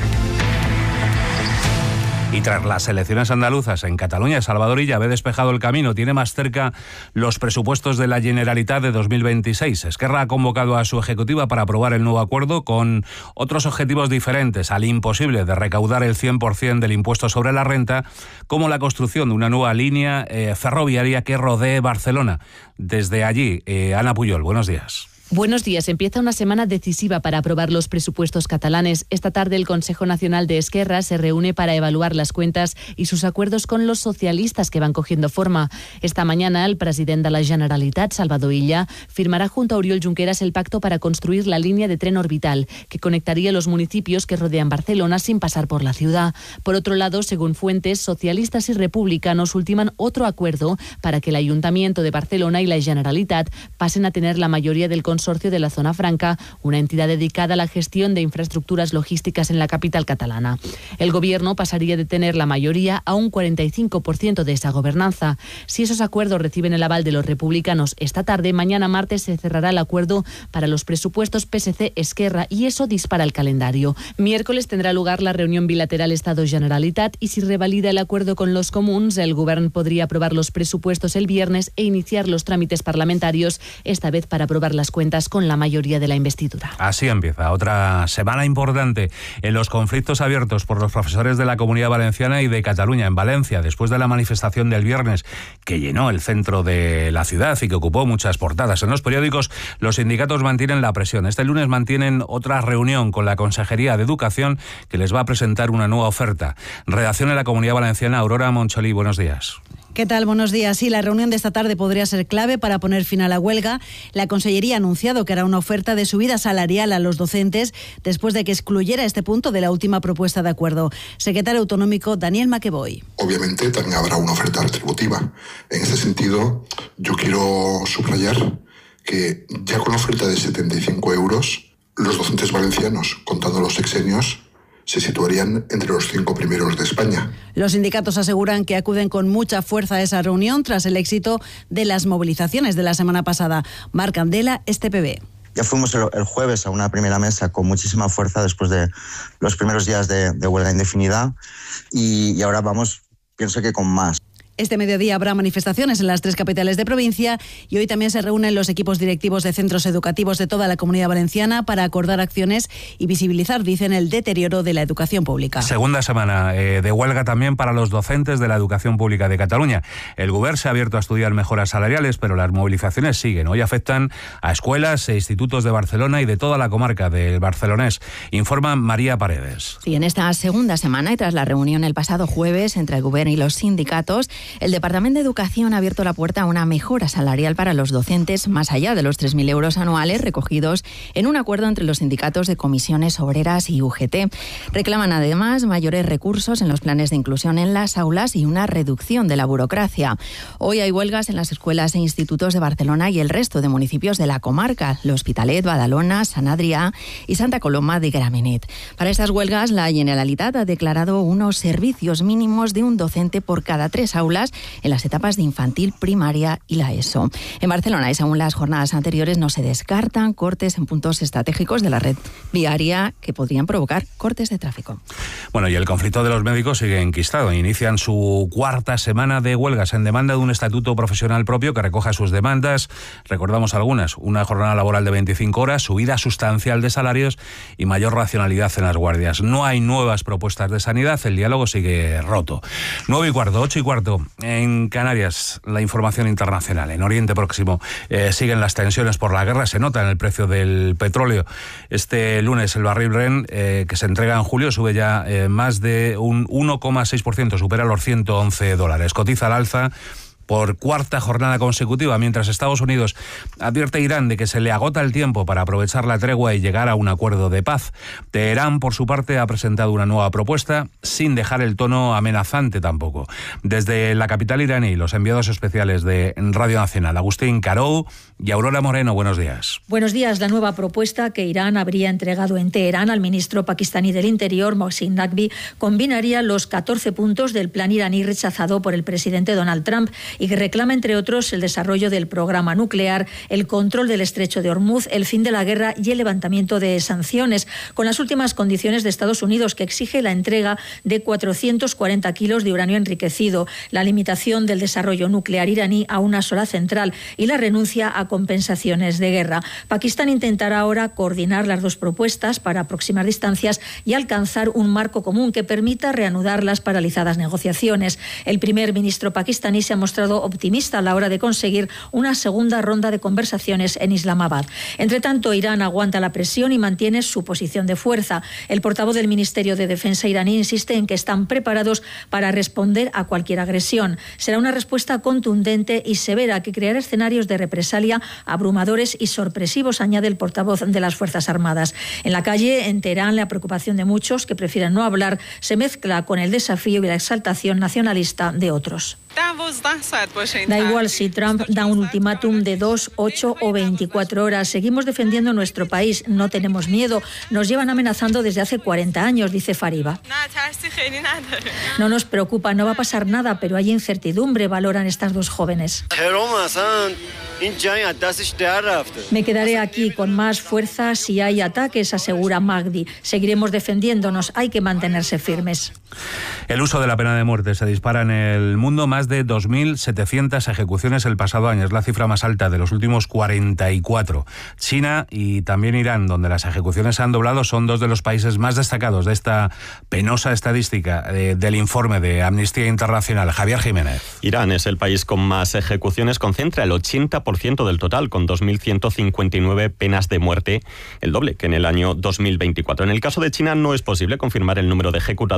Y tras las elecciones andaluzas en Cataluña, Salvador Illa ve despejado el camino. Tiene más cerca los presupuestos de la Generalitat de dos mil veintiséis. Esquerra ha convocado a su ejecutiva para aprobar el nuevo acuerdo con otros objetivos diferentes al imposible de recaudar el cien por ciento del impuesto sobre la renta, como la construcción de una nueva línea eh, ferroviaria que rodee Barcelona. Desde allí, eh, Ana Puyol, buenos días. Buenos días. Empieza una semana decisiva para aprobar los presupuestos catalanes. Esta tarde el Consejo Nacional de Esquerra se reúne para evaluar las cuentas y sus acuerdos con los socialistas que van cogiendo forma. Esta mañana el presidente de la Generalitat, Salvador Illa, firmará junto a Oriol Junqueras el pacto para construir la línea de tren orbital que conectaría los municipios que rodean Barcelona sin pasar por la ciudad. Por otro lado, según fuentes, socialistas y republicanos ultiman otro acuerdo para que el Ayuntamiento de Barcelona y la Generalitat pasen a tener la mayoría del Consorcio de la Zona Franca, una entidad dedicada a la gestión de infraestructuras logísticas en la capital catalana. El gobierno pasaría de tener la mayoría a un cuarenta y cinco por ciento de esa gobernanza. Si esos acuerdos reciben el aval de los republicanos esta tarde, mañana martes se cerrará el acuerdo para los presupuestos P S C-Esquerra y eso dispara el calendario. Miércoles tendrá lugar la reunión bilateral Estado-Generalitat y si revalida el acuerdo con los comuns, el Govern podría aprobar los presupuestos el viernes e iniciar los trámites parlamentarios, esta vez para aprobar las cuentas con la mayoría de la investidura. Así empieza otra semana importante en los conflictos abiertos por los profesores de la Comunidad Valenciana y de Cataluña. En Valencia, después de la manifestación del viernes que llenó el centro de la ciudad y que ocupó muchas portadas en los periódicos, los sindicatos mantienen la presión. Este lunes mantienen otra reunión con la Consejería de Educación, que les va a presentar una nueva oferta. Redacción en la Comunidad Valenciana, Aurora Moncholí, buenos días. ¿Qué tal? Buenos días. Sí, la reunión de esta tarde podría ser clave para poner fin a la huelga. La Consellería ha anunciado que hará una oferta de subida salarial a los docentes después de que excluyera este punto de la última propuesta de acuerdo. Secretario autonómico Daniel Maqueboy. Obviamente también habrá una oferta retributiva. En ese sentido, yo quiero subrayar que ya con la oferta de setenta y cinco euros, los docentes valencianos, contando los sexenios, se situarían entre los cinco primeros de España. Los sindicatos aseguran que acuden con mucha fuerza a esa reunión tras el éxito de las movilizaciones de la semana pasada. Marc Candela, este P B. Ya fuimos el, el jueves a una primera mesa con muchísima fuerza después de los primeros días de, de huelga indefinida y, y ahora vamos, pienso que con más. Este mediodía habrá manifestaciones en las tres capitales de provincia y hoy también se reúnen los equipos directivos de centros educativos de toda la Comunidad Valenciana para acordar acciones y visibilizar, dicen, el deterioro de la educación pública. Segunda semana eh, de huelga también para los docentes de la educación pública de Cataluña. El Govern se ha abierto a estudiar mejoras salariales, pero las movilizaciones siguen. Hoy afectan a escuelas e institutos de Barcelona y de toda la comarca del Barcelonés. Informa María Paredes. Y en esta segunda semana y tras la reunión el pasado jueves entre el Govern y los sindicatos, el Departamento de Educación ha abierto la puerta a una mejora salarial para los docentes más allá de los tres mil euros anuales recogidos en un acuerdo entre los sindicatos de comisiones obreras y U G T. Reclaman además mayores recursos en los planes de inclusión en las aulas y una reducción de la burocracia. Hoy hay huelgas en las escuelas e institutos de Barcelona y el resto de municipios de la comarca, l'Hospitalet, Badalona, Sant Adrià y Santa Coloma de Gramenet. Para estas huelgas, la Generalitat ha declarado unos servicios mínimos de un docente por cada tres aulas en las etapas de infantil, primaria y la ESO. En Barcelona, y según las jornadas anteriores, no se descartan cortes en puntos estratégicos de la red viaria que podrían provocar cortes de tráfico. Bueno, y el conflicto de los médicos sigue enquistado. Inician su cuarta semana de huelgas en demanda de un estatuto profesional propio que recoja sus demandas. Recordamos algunas: una jornada laboral de veinticinco horas, subida sustancial de salarios y mayor racionalidad en las guardias. No hay nuevas propuestas de sanidad, el diálogo sigue roto. Nueve y cuarto, ocho y cuarto. En Canarias, la información internacional. En Oriente Próximo eh, siguen las tensiones por la guerra, se nota en el precio del petróleo. Este lunes el barril Brent, eh, que se entrega en julio, sube ya eh, más de un uno coma seis por ciento, supera los ciento once dólares. Cotiza al alza por cuarta jornada consecutiva, mientras Estados Unidos advierte a Irán de que se le agota el tiempo para aprovechar la tregua y llegar a un acuerdo de paz. Teherán, por su parte, ha presentado una nueva propuesta sin dejar el tono amenazante tampoco. Desde la capital iraní, los enviados especiales de Radio Nacional, Agustín Carou y Aurora Moreno, buenos días. Buenos días. La nueva propuesta que Irán habría entregado en Teherán al ministro pakistaní del Interior, Mohsin Naqvi, combinaría los catorce puntos del plan iraní rechazado por el presidente Donald Trump y que reclama, entre otros, el desarrollo del programa nuclear, el control del estrecho de Hormuz, el fin de la guerra y el levantamiento de sanciones, con las últimas condiciones de Estados Unidos, que exige la entrega de cuatrocientos cuarenta kilos de uranio enriquecido, la limitación del desarrollo nuclear iraní a una sola central y la renuncia a compensaciones de guerra. Pakistán intentará ahora coordinar las dos propuestas para aproximar distancias y alcanzar un marco común que permita reanudar las paralizadas negociaciones. El primer ministro pakistaní se ha mostrado optimista a la hora de conseguir una segunda ronda de conversaciones en Islamabad. Entre tanto, Irán aguanta la presión y mantiene su posición de fuerza. El portavoz del Ministerio de Defensa iraní insiste en que están preparados para responder a cualquier agresión. Será una respuesta contundente y severa que creará escenarios de represalia abrumadores y sorpresivos, añade el portavoz de las Fuerzas Armadas. En la calle, en Teherán, la preocupación de muchos que prefieren no hablar se mezcla con el desafío y la exaltación nacionalista de otros. Da igual si Trump da un ultimátum de dos, ocho o veinticuatro horas. Seguimos defendiendo nuestro país. No tenemos miedo. Nos llevan amenazando desde hace cuarenta años, dice Fariba. No nos preocupa, no va a pasar nada, pero hay incertidumbre, valoran estas dos jóvenes. Me quedaré aquí con más fuerza si hay ataques, asegura Magdi. Seguiremos defendiéndonos. Hay que mantenerse firmes. El uso de la pena de muerte se dispara en el mundo. Más de dos mil setecientas ejecuciones el pasado año. Es la cifra más alta de los últimos cuarenta y cuatro. China y también Irán, donde las ejecuciones se han doblado, son dos de los países más destacados de esta penosa estadística eh, del informe de Amnistía Internacional. Javier Jiménez. Irán es el país con más ejecuciones, concentra el ochenta por ciento del total, con dos mil ciento cincuenta y nueve penas de muerte, el doble que en el año dos mil veinticuatro. En el caso de China no es posible confirmar el número de ejecutados porque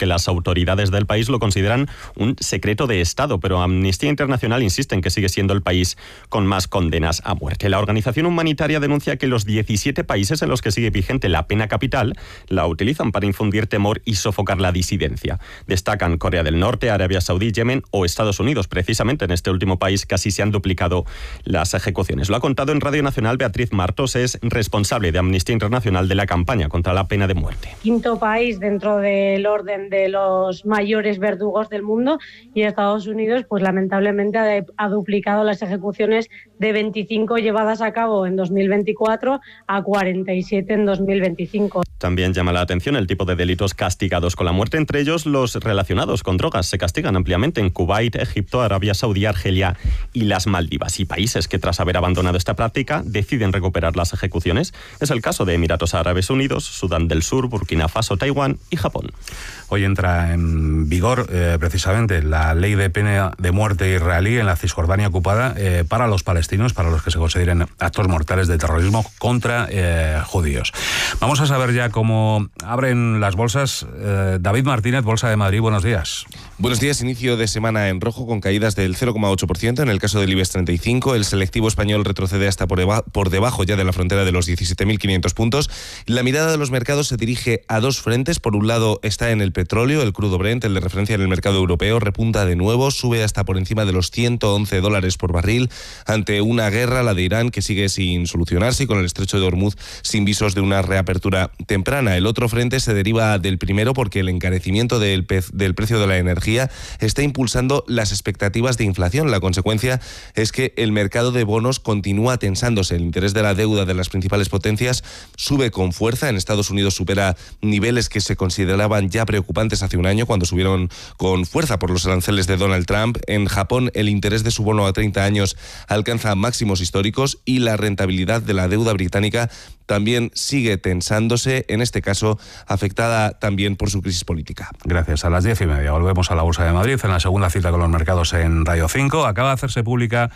las autoridades del país lo consideran un secreto de Estado, pero Amnistía Internacional insiste en que sigue siendo el país con más condenas a muerte. La organización humanitaria denuncia que los diecisiete países en los que sigue vigente la pena capital la utilizan para infundir temor y sofocar la disidencia. Destacan Corea del Norte, Arabia Saudí, Yemen o Estados Unidos. Precisamente en este último país casi se han duplicado las ejecuciones. Lo ha contado en Radio Nacional Beatriz Martos, es responsable de Amnistía Internacional de la campaña contra la pena de muerte. Quinto país dentro del orden de los mayores verdugos del mundo, y Estados Unidos pues lamentablemente ha, ha duplicado las ejecuciones de veinticinco llevadas a cabo en dos mil veinticuatro a cuarenta y siete en dos mil veinticinco. También llama la atención el tipo de delitos castigados con la muerte, entre ellos los relacionados con drogas. Se castigan ampliamente en Kuwait, Egipto, Arabia Saudí, Argelia y las Maldivas. Y países que tras haber abandonado esta práctica deciden recuperar las ejecuciones. Es el caso de Emiratos Árabes Unidos, Sudán del Sur, Burkina Faso, Taiwán y Japón. Hoy entra en vigor eh, precisamente la ley de pena de muerte israelí en la Cisjordania ocupada eh, para los palestinos, para los que se consideren actos mortales de terrorismo contra eh, judíos. Vamos a saber ya cómo abren las bolsas. Eh, David Martínez, Bolsa de Madrid, buenos días. Buenos días, inicio de semana en rojo con caídas del cero coma ocho por ciento en el caso del IBEX treinta y cinco. El selectivo español retrocede hasta por, eba- por debajo ya de la frontera de los diecisiete mil quinientos puntos. La mirada de los mercados se dirige a dos frentes. Por un lado está en el petróleo, el crudo Brent, el de referencia en el mercado europeo, repunta de nuevo, sube hasta por encima de los ciento once dólares por barril ante una guerra, la de Irán, que sigue sin solucionarse y con el estrecho de Hormuz sin visos de una reapertura temprana. El otro frente se deriva del primero porque el encarecimiento del, pez, del precio de la energía está impulsando las expectativas de inflación. La consecuencia es que el mercado de bonos continúa tensándose. El interés de la deuda de las principales potencias sube con fuerza. En Estados Unidos supera niveles que se consideraban ya preocupantes hace un año, cuando subieron con fuerza por los aranceles de Donald Trump. En Japón, el interés de su bono a treinta años alcanza máximos históricos y la rentabilidad de la deuda británica también sigue tensándose, en este caso afectada también por su crisis política. Gracias. A las diez y media volvemos a la Bolsa de Madrid en la segunda cita con los mercados en Radio cinco. Acaba de hacerse pública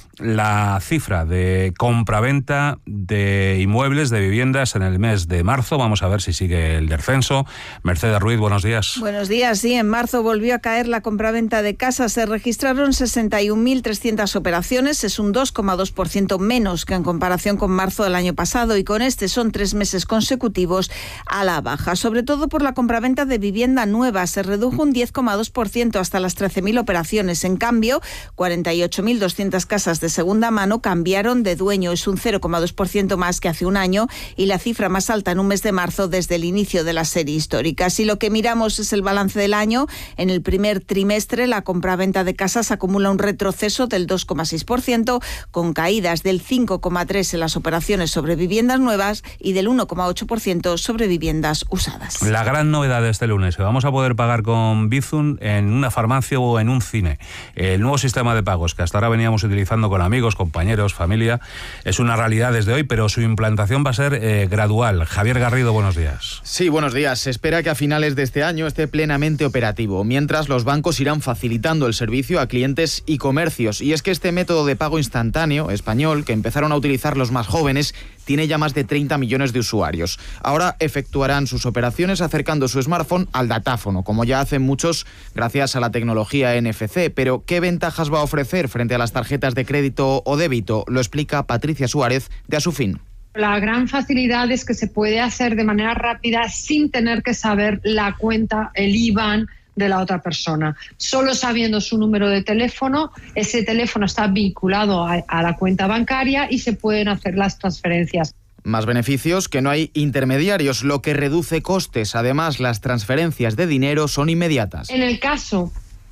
la cifra de compraventa de inmuebles, de viviendas en el mes de marzo. Vamos a ver si sigue el descenso. Mercedes Ruiz, buenos días. Buenos días. Sí, en marzo volvió a caer la compraventa de casas. Se registraron sesenta y un mil trescientas operaciones. Es un dos coma dos por ciento menos que en comparación con marzo del año pasado, y con este son tres meses consecutivos a la baja. Sobre todo por la compraventa de vivienda nueva. Se redujo un diez coma dos por ciento hasta las trece mil operaciones. En cambio, cuarenta y ocho mil doscientas casas de segunda mano cambiaron de dueño. Es un cero coma dos por ciento más que hace un año y la cifra más alta en un mes de marzo desde el inicio de la serie histórica. Si lo que miramos es el balance del año, en el primer trimestre la compraventa de casas acumula un retroceso del dos coma seis por ciento, con caídas del cinco coma tres por ciento en las operaciones sobre viviendas nuevas y del uno coma ocho por ciento sobre viviendas usadas. La gran novedad de este lunes, que vamos a poder pagar con Bizum en una farmacia o en un cine. El nuevo sistema de pagos que hasta ahora veníamos utilizando con amigos, compañeros, familia, es una realidad desde hoy, pero su implantación va a ser eh, gradual. Javier Garrido, buenos días. Sí, buenos días. Se espera que a finales de este año esté plenamente operativo, mientras los bancos irán facilitando el servicio a clientes y comercios. Y es que este método de pago instantáneo español, que empezaron a utilizar los más jóvenes, tiene ya más de treinta millones de usuarios. Ahora efectuarán sus operaciones acercando su smartphone al datáfono, como ya hacen muchos gracias a la tecnología N F C. Pero, ¿qué ventajas va a ofrecer frente a las tarjetas de crédito o débito? Lo explica Patricia Suárez, de Asufin. La gran facilidad es que se puede hacer de manera rápida sin tener que saber la cuenta, el I B A N de la otra persona. Solo sabiendo su número de teléfono, ese teléfono está vinculado a, a la cuenta bancaria y se pueden hacer las transferencias. Más beneficios, que no hay intermediarios, lo que reduce costes. Además, las transferencias de dinero son inmediatas. En el caso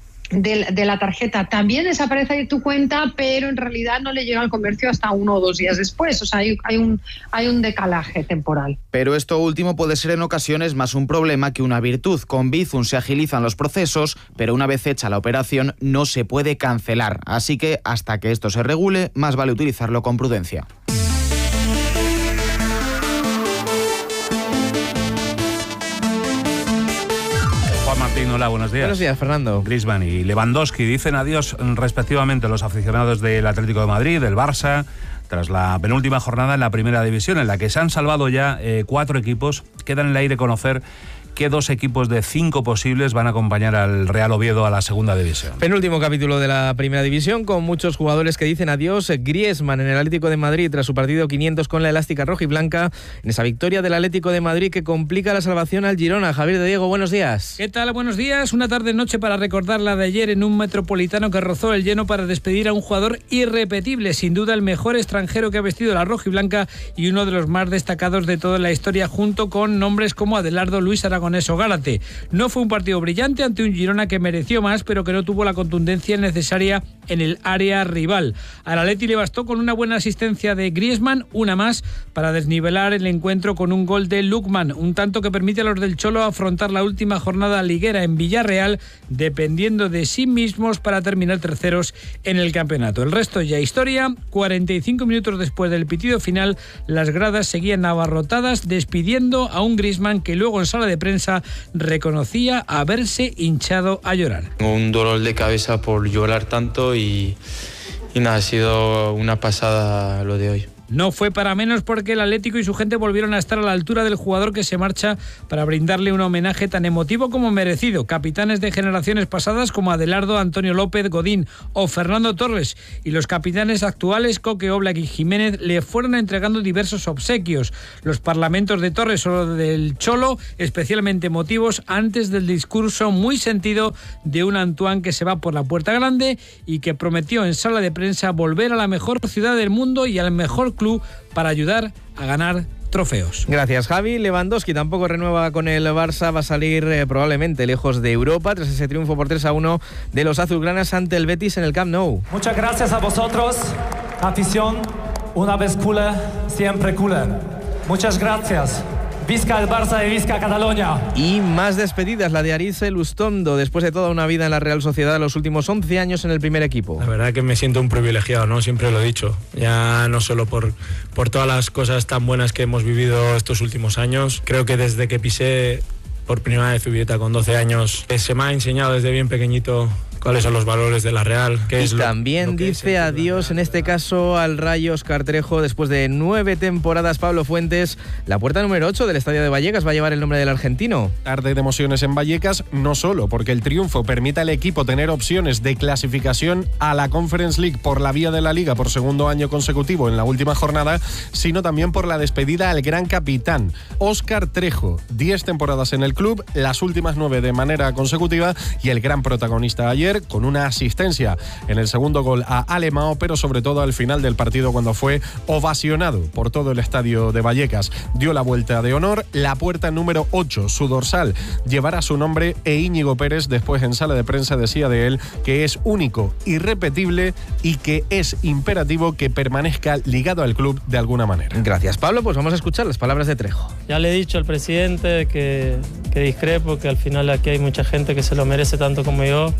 de, de la tarjeta también desaparece de tu cuenta, pero en realidad no le llega al comercio hasta uno o dos días después. O sea, hay, hay, un, hay un decalaje temporal. Pero esto último puede ser en ocasiones más un problema que una virtud. Con Bizum se agilizan los procesos, pero una vez hecha la operación no se puede cancelar. Así que hasta que esto se regule, más vale utilizarlo con prudencia. Martín, hola, buenos días. Buenos días, Fernando. Griezmann y Lewandowski dicen adiós respectivamente los aficionados del Atlético de Madrid, del Barça, tras la penúltima jornada en la primera división, en la que se han salvado ya eh, cuatro equipos. Queda en el aire conocer qué dos equipos de cinco posibles van a acompañar al Real Oviedo a la segunda división. Penúltimo capítulo de la primera división, con muchos jugadores que dicen adiós. Griezmann en el Atlético de Madrid tras su partido quinientos con la elástica roja y blanca, en esa victoria del Atlético de Madrid que complica la salvación al Girona. Javier de Diego, buenos días. ¿Qué tal? Buenos días. Una tarde-noche para recordar la de ayer en un Metropolitano que rozó el lleno para despedir a un jugador irrepetible, sin duda el mejor extranjero que ha vestido la roja y blanca y uno de los más destacados de toda la historia, junto con nombres como Adelardo, Luis Aragonés o Gárate. No fue un partido brillante ante un Girona que mereció más, pero que no tuvo la contundencia necesaria en el área rival. Al Atleti le bastó con una buena asistencia de Griezmann, una más, para desnivelar el encuentro con un gol de Lookman, un tanto que permite a los del Cholo afrontar la última jornada liguera en Villarreal, dependiendo de sí mismos para terminar terceros en el campeonato. El resto ya historia. cuarenta y cinco minutos después del pitido final, las gradas seguían abarrotadas despidiendo a un Griezmann que luego en sala de prensa reconocía haberse hinchado a llorar. Un dolor de cabeza por llorar tanto y, y nada, ha sido una pasada lo de hoy. No fue para menos porque el Atlético y su gente volvieron a estar a la altura del jugador que se marcha para brindarle un homenaje tan emotivo como merecido. Capitanes de generaciones pasadas como Adelardo, Antonio López, Godín o Fernando Torres y los capitanes actuales Coque, Oblak y Jiménez le fueron entregando diversos obsequios. Los parlamentos de Torres o del Cholo especialmente emotivos antes del discurso muy sentido de un Antoine que se va por la puerta grande y que prometió en sala de prensa volver a la mejor ciudad del mundo y al mejor club para ayudar a ganar trofeos. Gracias, Javi. Lewandowski tampoco renueva con el Barça, va a salir eh, probablemente lejos de Europa tras ese triunfo por tres a uno de los azulgranas ante el Betis en el Camp Nou. Muchas gracias a vosotros, afición, una vez culé, siempre culé. Muchas gracias. Visca el Barça y visca Cataluña. Y más despedidas, la de Aritz Lustondo, después de toda una vida en la Real Sociedad, los últimos once años en el primer equipo. La verdad que me siento un privilegiado, ¿no? Siempre lo he dicho, ya no solo por, por todas las cosas tan buenas que hemos vivido estos últimos años. Creo que desde que pisé por primera vez Zubieta con doce años, se me ha enseñado desde bien pequeñito cuáles son los valores de la Real. Y es también lo, lo dice adiós, en este caso, al Rayo Óscar Trejo. Después de nueve temporadas, Pablo Fuentes, la puerta número ocho del Estadio de Vallecas va a llevar el nombre del argentino. Tarde de emociones en Vallecas, no solo porque el triunfo permite al equipo tener opciones de clasificación a la Conference League por la vía de la Liga por segundo año consecutivo en la última jornada, sino también por la despedida al gran capitán, Óscar Trejo. Diez temporadas en el club, las últimas nueve de manera consecutiva, y el gran protagonista ayer, con una asistencia en el segundo gol a Alemão, pero sobre todo al final del partido cuando fue ovacionado por todo el estadio de Vallecas. Dio la vuelta de honor, la puerta número ocho, su dorsal, llevará su nombre e Íñigo Pérez después en sala de prensa decía de él que es único, irrepetible y que es imperativo que permanezca ligado al club de alguna manera. Gracias, Pablo. Pues vamos a escuchar las palabras de Trejo. Ya le he dicho al presidente que, que discrepo, que al final aquí hay mucha gente que se lo merece tanto como yo.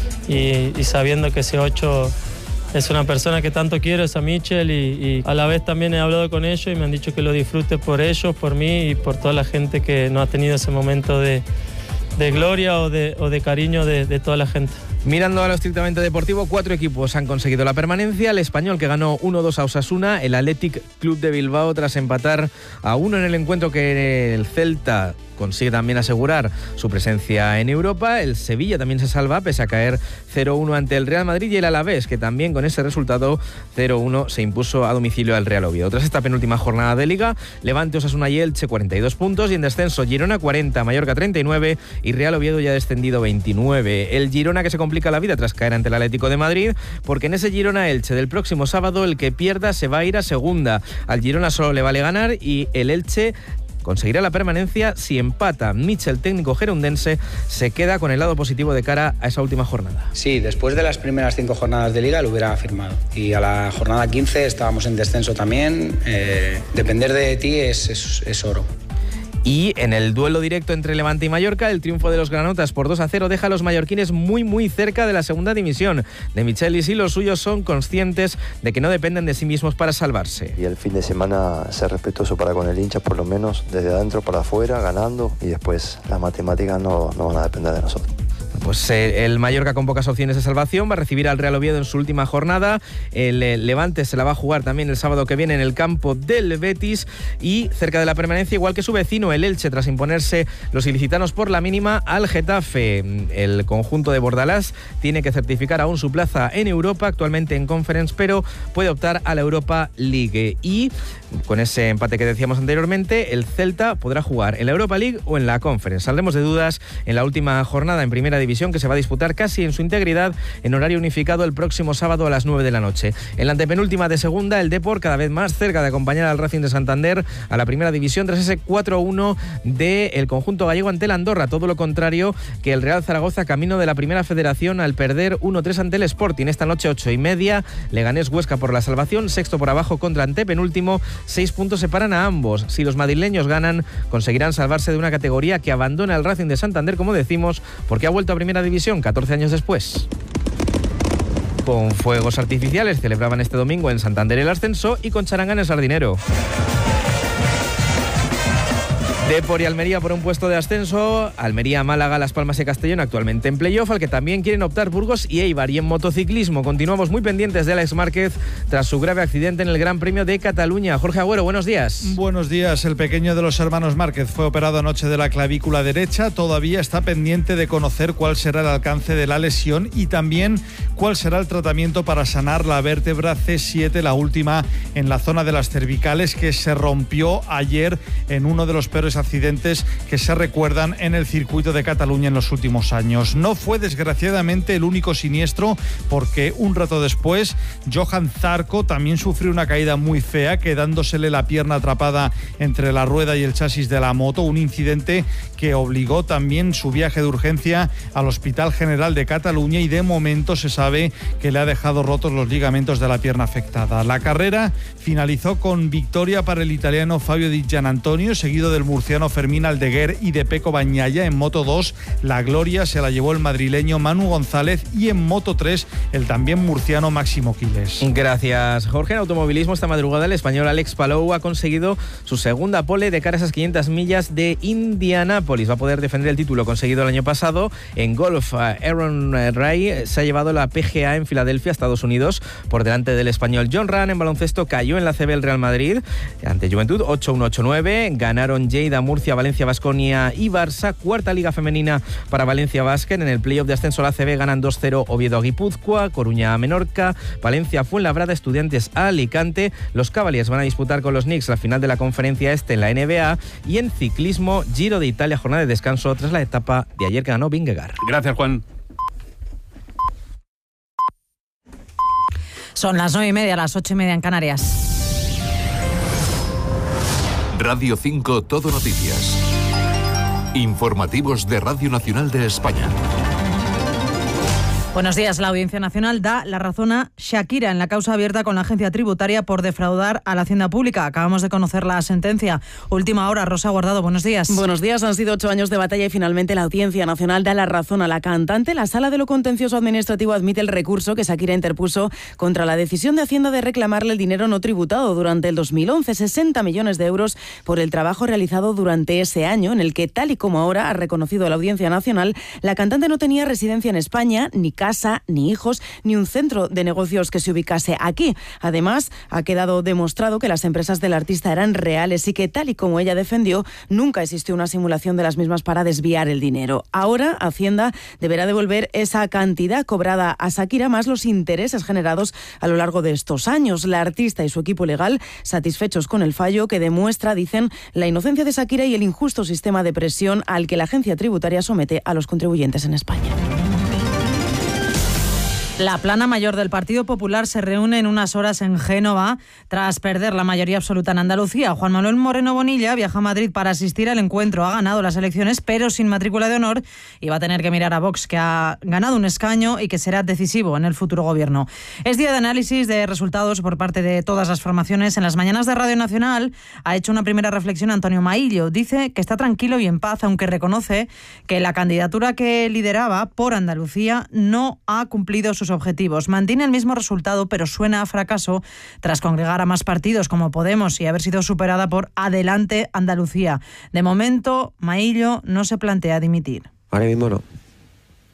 Y, y sabiendo que ese ocho es una persona que tanto quiero, es a Michel, y, y a la vez también he hablado con ellos y me han dicho que lo disfrute por ellos, por mí y por toda la gente que no ha tenido ese momento de, de gloria o de, o de cariño de, de toda la gente. Mirando a lo estrictamente deportivo, cuatro equipos han conseguido la permanencia. El Español, que ganó uno dos a Osasuna, el Athletic Club de Bilbao tras empatar a uno en el encuentro que el Celta consigue también asegurar su presencia en Europa. El Sevilla también se salva pese a caer cero uno ante el Real Madrid, y el Alavés, que también con ese resultado cero uno se impuso a domicilio al Real Oviedo. Tras esta penúltima jornada de Liga, Levante, Osasuna y Elche cuarenta y dos puntos, y en descenso Girona cuarenta, Mallorca treinta y nueve y Real Oviedo ya descendido veintinueve. El Girona que se complica la vida tras caer ante el Atlético de Madrid, porque en ese Girona-Elche del próximo sábado el que pierda se va a ir a segunda. Al Girona solo le vale ganar y el Elche conseguirá la permanencia si empata. Michel, técnico gerundense, se queda con el lado positivo de cara a esa última jornada. Sí, después de las primeras cinco jornadas de Liga lo hubiera firmado. Y a la jornada quince estábamos en descenso también. Eh, depender de ti es, es, es oro. Y en el duelo directo entre Levante y Mallorca, el triunfo de los granotas por dos a cero deja a los mallorquines muy muy cerca de la segunda división. De Michelis y los suyos son conscientes de que no dependen de sí mismos para salvarse. Y el fin de semana ser respetuoso para con el hincha, por lo menos desde adentro para afuera, ganando, y después las matemáticas no, no van a depender de nosotros. Pues pues eh, el Mallorca con pocas opciones de salvación va a recibir al Real Oviedo en su última jornada. El eh, Levante se la va a jugar también el sábado que viene en el campo del Betis, y cerca de la permanencia, igual que su vecino el Elche, tras imponerse los ilicitanos por la mínima al Getafe. El conjunto de Bordalás tiene que certificar aún su plaza en Europa, actualmente en Conference, pero puede optar a la Europa League. Y con ese empate que decíamos anteriormente, el Celta podrá jugar en la Europa League o en la Conference. Saldremos de dudas en la última jornada en Primera División, que se va a disputar casi en su integridad en horario unificado el próximo sábado a las nueve de la noche. En la antepenúltima de segunda, el Depor cada vez más cerca de acompañar al Racing de Santander a la Primera División tras ese cuatro uno del conjunto gallego ante el Andorra. Todo lo contrario que el Real Zaragoza, camino de la Primera Federación al perder uno tres ante el Sporting. Esta noche ocho y media, Leganés Huesca por la salvación, sexto por abajo contra antepenúltimo, seis puntos separan a ambos. Si los madrileños ganan, conseguirán salvarse de una categoría que abandona el Racing de Santander, como decimos, porque ha vuelto a Primera División catorce años después. Con fuegos artificiales celebraban este domingo en Santander el ascenso y con charanga en el Sardinero. Depor y Almería por un puesto de ascenso, Almería, Málaga, Las Palmas y Castellón actualmente en playoff, al que también quieren optar Burgos y Eibar. Y en motociclismo continuamos muy pendientes de Alex Márquez tras su grave accidente en el Gran Premio de Cataluña. Jorge Agüero, buenos días. Buenos días. El pequeño de los hermanos Márquez fue operado anoche de la clavícula derecha. Todavía está pendiente de conocer cuál será el alcance de la lesión y también cuál será el tratamiento para sanar la vértebra C siete, la última en la zona de las cervicales, que se rompió ayer en uno de los peores accidentes que se recuerdan en el circuito de Cataluña en los últimos años. No fue desgraciadamente el único siniestro, porque un rato después Johan Zarco también sufrió una caída muy fea, quedándosele la pierna atrapada entre la rueda y el chasis de la moto, un incidente que obligó también su viaje de urgencia al Hospital General de Cataluña, y de momento se sabe que le ha dejado rotos los ligamentos de la pierna afectada. La carrera finalizó con victoria para el italiano Fabio Di Gianantonio, seguido del murciano Fermín Aldeguer y de Pecco Bagnaia. En Moto dos, la gloria se la llevó el madrileño Manu González, y en Moto tres, el también murciano Máximo Quiles. Gracias, Jorge. En automovilismo, esta madrugada el español Alex Palou ha conseguido su segunda pole de cara a esas quinientas millas de Indianápolis. Va a poder defender el título conseguido el año pasado. En golf, Aaron Ray se ha llevado la P G A en Filadelfia, Estados Unidos, por delante del español John Ram. En baloncesto cayó en la C B el Real Madrid ante Juventud ocho uno ocho nueve. Ganaron Lleida, Murcia, Valencia, Baskonia y Barça. Cuarta liga femenina para Valencia Basket. En el playoff de ascenso a la A C B ganan dos cero Oviedo a Guipúzcoa, Coruña a Menorca, Valencia Fuenlabrada, Estudiantes a Alicante. Los Cavaliers van a disputar con los Knicks la final de la conferencia este en la N B A. Y en ciclismo, Giro de Italia, jornada de descanso tras la etapa de ayer que ganó Vingegaard. Gracias, Juan. Son las nueve y media, las ocho y media en Canarias. Radio cinco Todo Noticias. Informativos de Radio Nacional de España. Buenos días. La Audiencia Nacional da la razón a Shakira en la causa abierta con la agencia tributaria por defraudar a la hacienda pública. Acabamos de conocer la sentencia. Última hora, Rosa Guardado, buenos días. Buenos días. Han sido ocho años de batalla y finalmente la Audiencia Nacional da la razón a la cantante. La Sala de lo Contencioso Administrativo admite el recurso que Shakira interpuso contra la decisión de Hacienda de reclamarle el dinero no tributado durante el dos mil once, sesenta millones de euros por el trabajo realizado durante ese año, en el que, tal y como ahora ha reconocido la Audiencia Nacional, la cantante no tenía residencia en España, ni casa, ni hijos, ni un centro de negocios que se ubicase aquí. Además, ha quedado demostrado que las empresas del artista eran reales y que, tal y como ella defendió, nunca existió una simulación de las mismas para desviar el dinero. Ahora, Hacienda deberá devolver esa cantidad cobrada a Shakira más los intereses generados a lo largo de estos años. La artista y su equipo legal satisfechos con el fallo, que demuestra, dicen, la inocencia de Shakira y el injusto sistema de presión al que la agencia tributaria somete a los contribuyentes en España. La plana mayor del Partido Popular se reúne en unas horas en Génova tras perder la mayoría absoluta en Andalucía. Juan Manuel Moreno Bonilla viaja a Madrid para asistir al encuentro. Ha ganado las elecciones, pero sin matrícula de honor, y va a tener que mirar a Vox, que ha ganado un escaño y que será decisivo en el futuro gobierno. Es día de análisis de resultados por parte de todas las formaciones. En las mañanas de Radio Nacional ha hecho una primera reflexión Antonio Maillo. Dice que está tranquilo y en paz, aunque reconoce que la candidatura que lideraba por Andalucía no ha cumplido sus objetivos. Mantiene el mismo resultado, pero suena a fracaso tras congregar a más partidos como Podemos y haber sido superada por Adelante Andalucía. De momento, Maillo no se plantea dimitir. Ahora mismo no.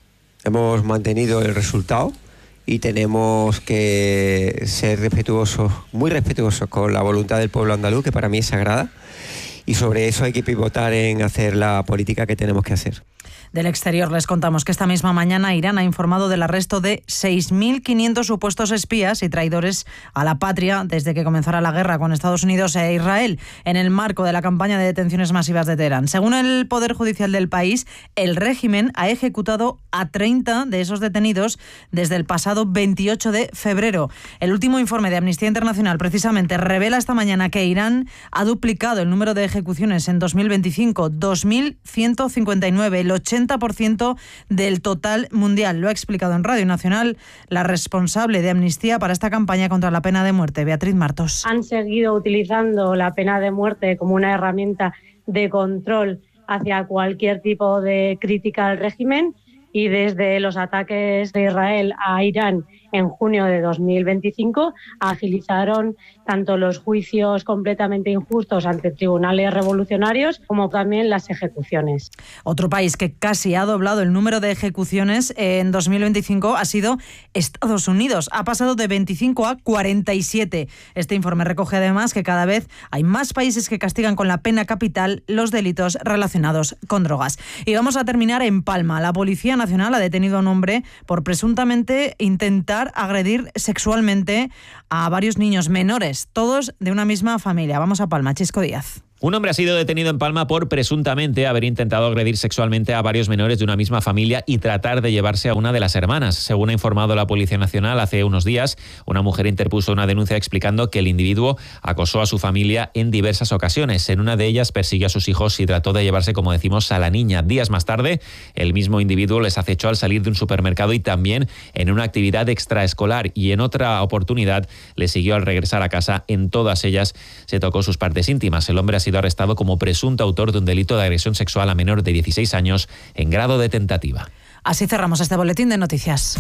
hemos mantenido el resultado y tenemos que ser respetuosos, muy respetuosos con la voluntad del pueblo andaluz, que para mí es sagrada, y sobre eso hay que pivotar en hacer la política que tenemos que hacer. Del exterior les contamos que esta misma mañana Irán ha informado del arresto de seis mil quinientos supuestos espías y traidores a la patria desde que comenzara la guerra con Estados Unidos e Israel en el marco de la campaña de detenciones masivas de Teherán. Según el Poder Judicial del país, el régimen ha ejecutado a treinta de esos detenidos desde el pasado veintiocho de febrero. El último informe de Amnistía Internacional precisamente revela esta mañana que Irán ha duplicado el número de ejecuciones en dos mil veinticinco, dos mil ciento cincuenta y nueve, el ochenta por ciento del total mundial. Lo ha explicado en Radio Nacional la responsable de Amnistía para esta campaña contra la pena de muerte, Beatriz Martos. Han seguido utilizando la pena de muerte como una herramienta de control hacia cualquier tipo de crítica al régimen, y desde los ataques de Israel a Irán en junio de dos mil veinticinco agilizaron tanto los juicios completamente injustos ante tribunales revolucionarios como también las ejecuciones. Otro país que casi ha doblado el número de ejecuciones en dos mil veinticinco ha sido Estados Unidos. Ha pasado de veinticinco a cuarenta y siete. Este informe recoge además que cada vez hay más países que castigan con la pena capital los delitos relacionados con drogas. Y vamos a terminar en Palma. La Policía Nacional ha detenido a un hombre por presuntamente intentar agredir sexualmente a varios niños menores, todos de una misma familia. Vamos a Palma, Chisco Díaz. Un hombre ha sido detenido en Palma por presuntamente haber intentado agredir sexualmente a varios menores de una misma familia y tratar de llevarse a una de las hermanas. Según ha informado la Policía Nacional, hace unos días una mujer interpuso una denuncia explicando que el individuo acosó a su familia en diversas ocasiones. En una de ellas persiguió a sus hijos y trató de llevarse, como decimos, a la niña. Días más tarde, el mismo individuo les acechó al salir de un supermercado y también en una actividad extraescolar, y en otra oportunidad le siguió al regresar a casa. En todas ellas se tocó sus partes íntimas. El hombre ha sido arrestado como presunto autor de un delito de agresión sexual a menor de dieciséis años en grado de tentativa. Así cerramos este boletín de noticias.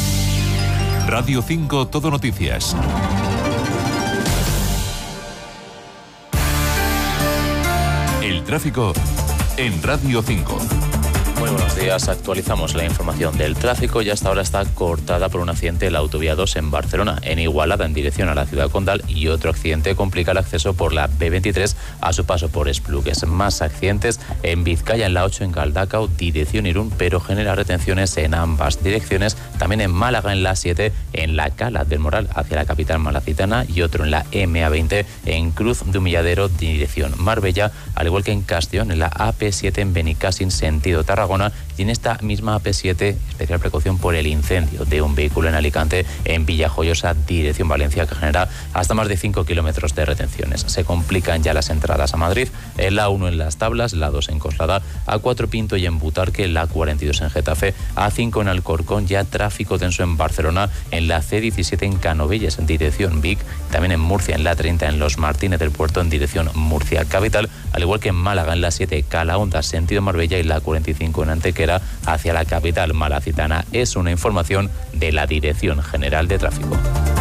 Radio cinco Todo Noticias. El tráfico en Radio cinco. Muy buenos días, actualizamos la información del tráfico y hasta ahora está cortada por un accidente en la autovía dos en Barcelona, en Igualada en dirección a la ciudad condal, y otro accidente complica el acceso por la B veintitrés a su paso por Esplugues. Más accidentes en Vizcaya en la ocho en Galdacao, dirección Irún, pero genera retenciones en ambas direcciones. También en Málaga en la siete en la Cala del Moral hacia la capital malacitana, y otro en la M A veinte en Cruz de Humilladero, dirección Marbella, al igual que en Castellón en la A P siete en Benicàssim sentido Tarragona, y en esta misma A P siete especial precaución por el incendio de un vehículo en Alicante en Villajoyosa, dirección Valencia, que genera hasta más de cinco kilómetros de retenciones. Se complican ya las entradas a Madrid, en la uno en Las Tablas, la dos en Coslada, A cuatro Pinto y en Butarque, la cuarenta y dos en Getafe, A cinco en Alcorcón, ya tráfico tenso en Barcelona, en la C diecisiete en Canovelles en dirección Vic, también en Murcia en la treinta en Los Martínez del Puerto en dirección Murcia capital, al igual que en Málaga en la siete Calahonda sentido Marbella, y la cuarenta y cinco en Antequera hacia la capital malacitana. Es una información de la Dirección General de Tráfico.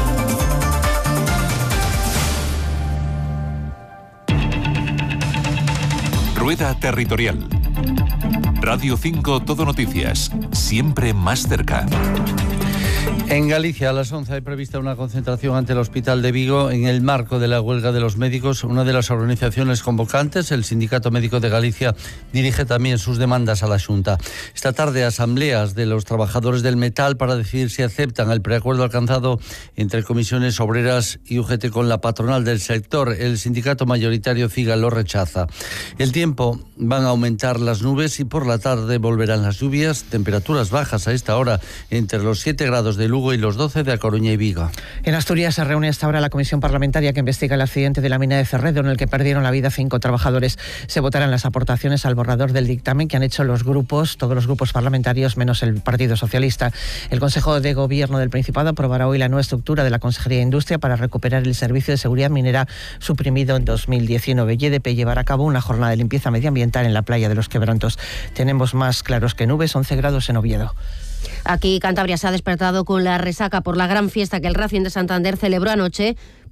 Rueda Territorial. Radio cinco Todo Noticias. Siempre más cerca. En Galicia, a las once hay prevista una concentración ante el Hospital de Vigo en el marco de la huelga de los médicos. Una de las organizaciones convocantes, el Sindicato Médico de Galicia, dirige también sus demandas a la Xunta. Esta tarde, asambleas de los trabajadores del metal para decidir si aceptan el preacuerdo alcanzado entre comisiones obreras y U G T con la patronal del sector. El sindicato mayoritario CIGA lo rechaza. El tiempo, van a aumentar las nubes y por la tarde volverán las lluvias. Temperaturas bajas a esta hora entre los siete grados de Lugo y los doce de A Coruña y Vigo. En Asturias se reúne hasta ahora la comisión parlamentaria que investiga el accidente de la mina de Cerredo, en el que perdieron la vida cinco trabajadores. Se votarán las aportaciones al borrador del dictamen que han hecho los grupos, todos los grupos parlamentarios, menos el Partido Socialista. El Consejo de Gobierno del Principado aprobará hoy la nueva estructura de la Consejería de Industria para recuperar el servicio de seguridad minera suprimido en dos mil diecinueve. Y E D P llevará a cabo una jornada de limpieza medioambiental en la playa de los Quebrantos. Tenemos más claros que nubes, once grados en Oviedo. Aquí Cantabria se ha despertado con la resaca por la gran fiesta que el Racing de Santander celebró anoche,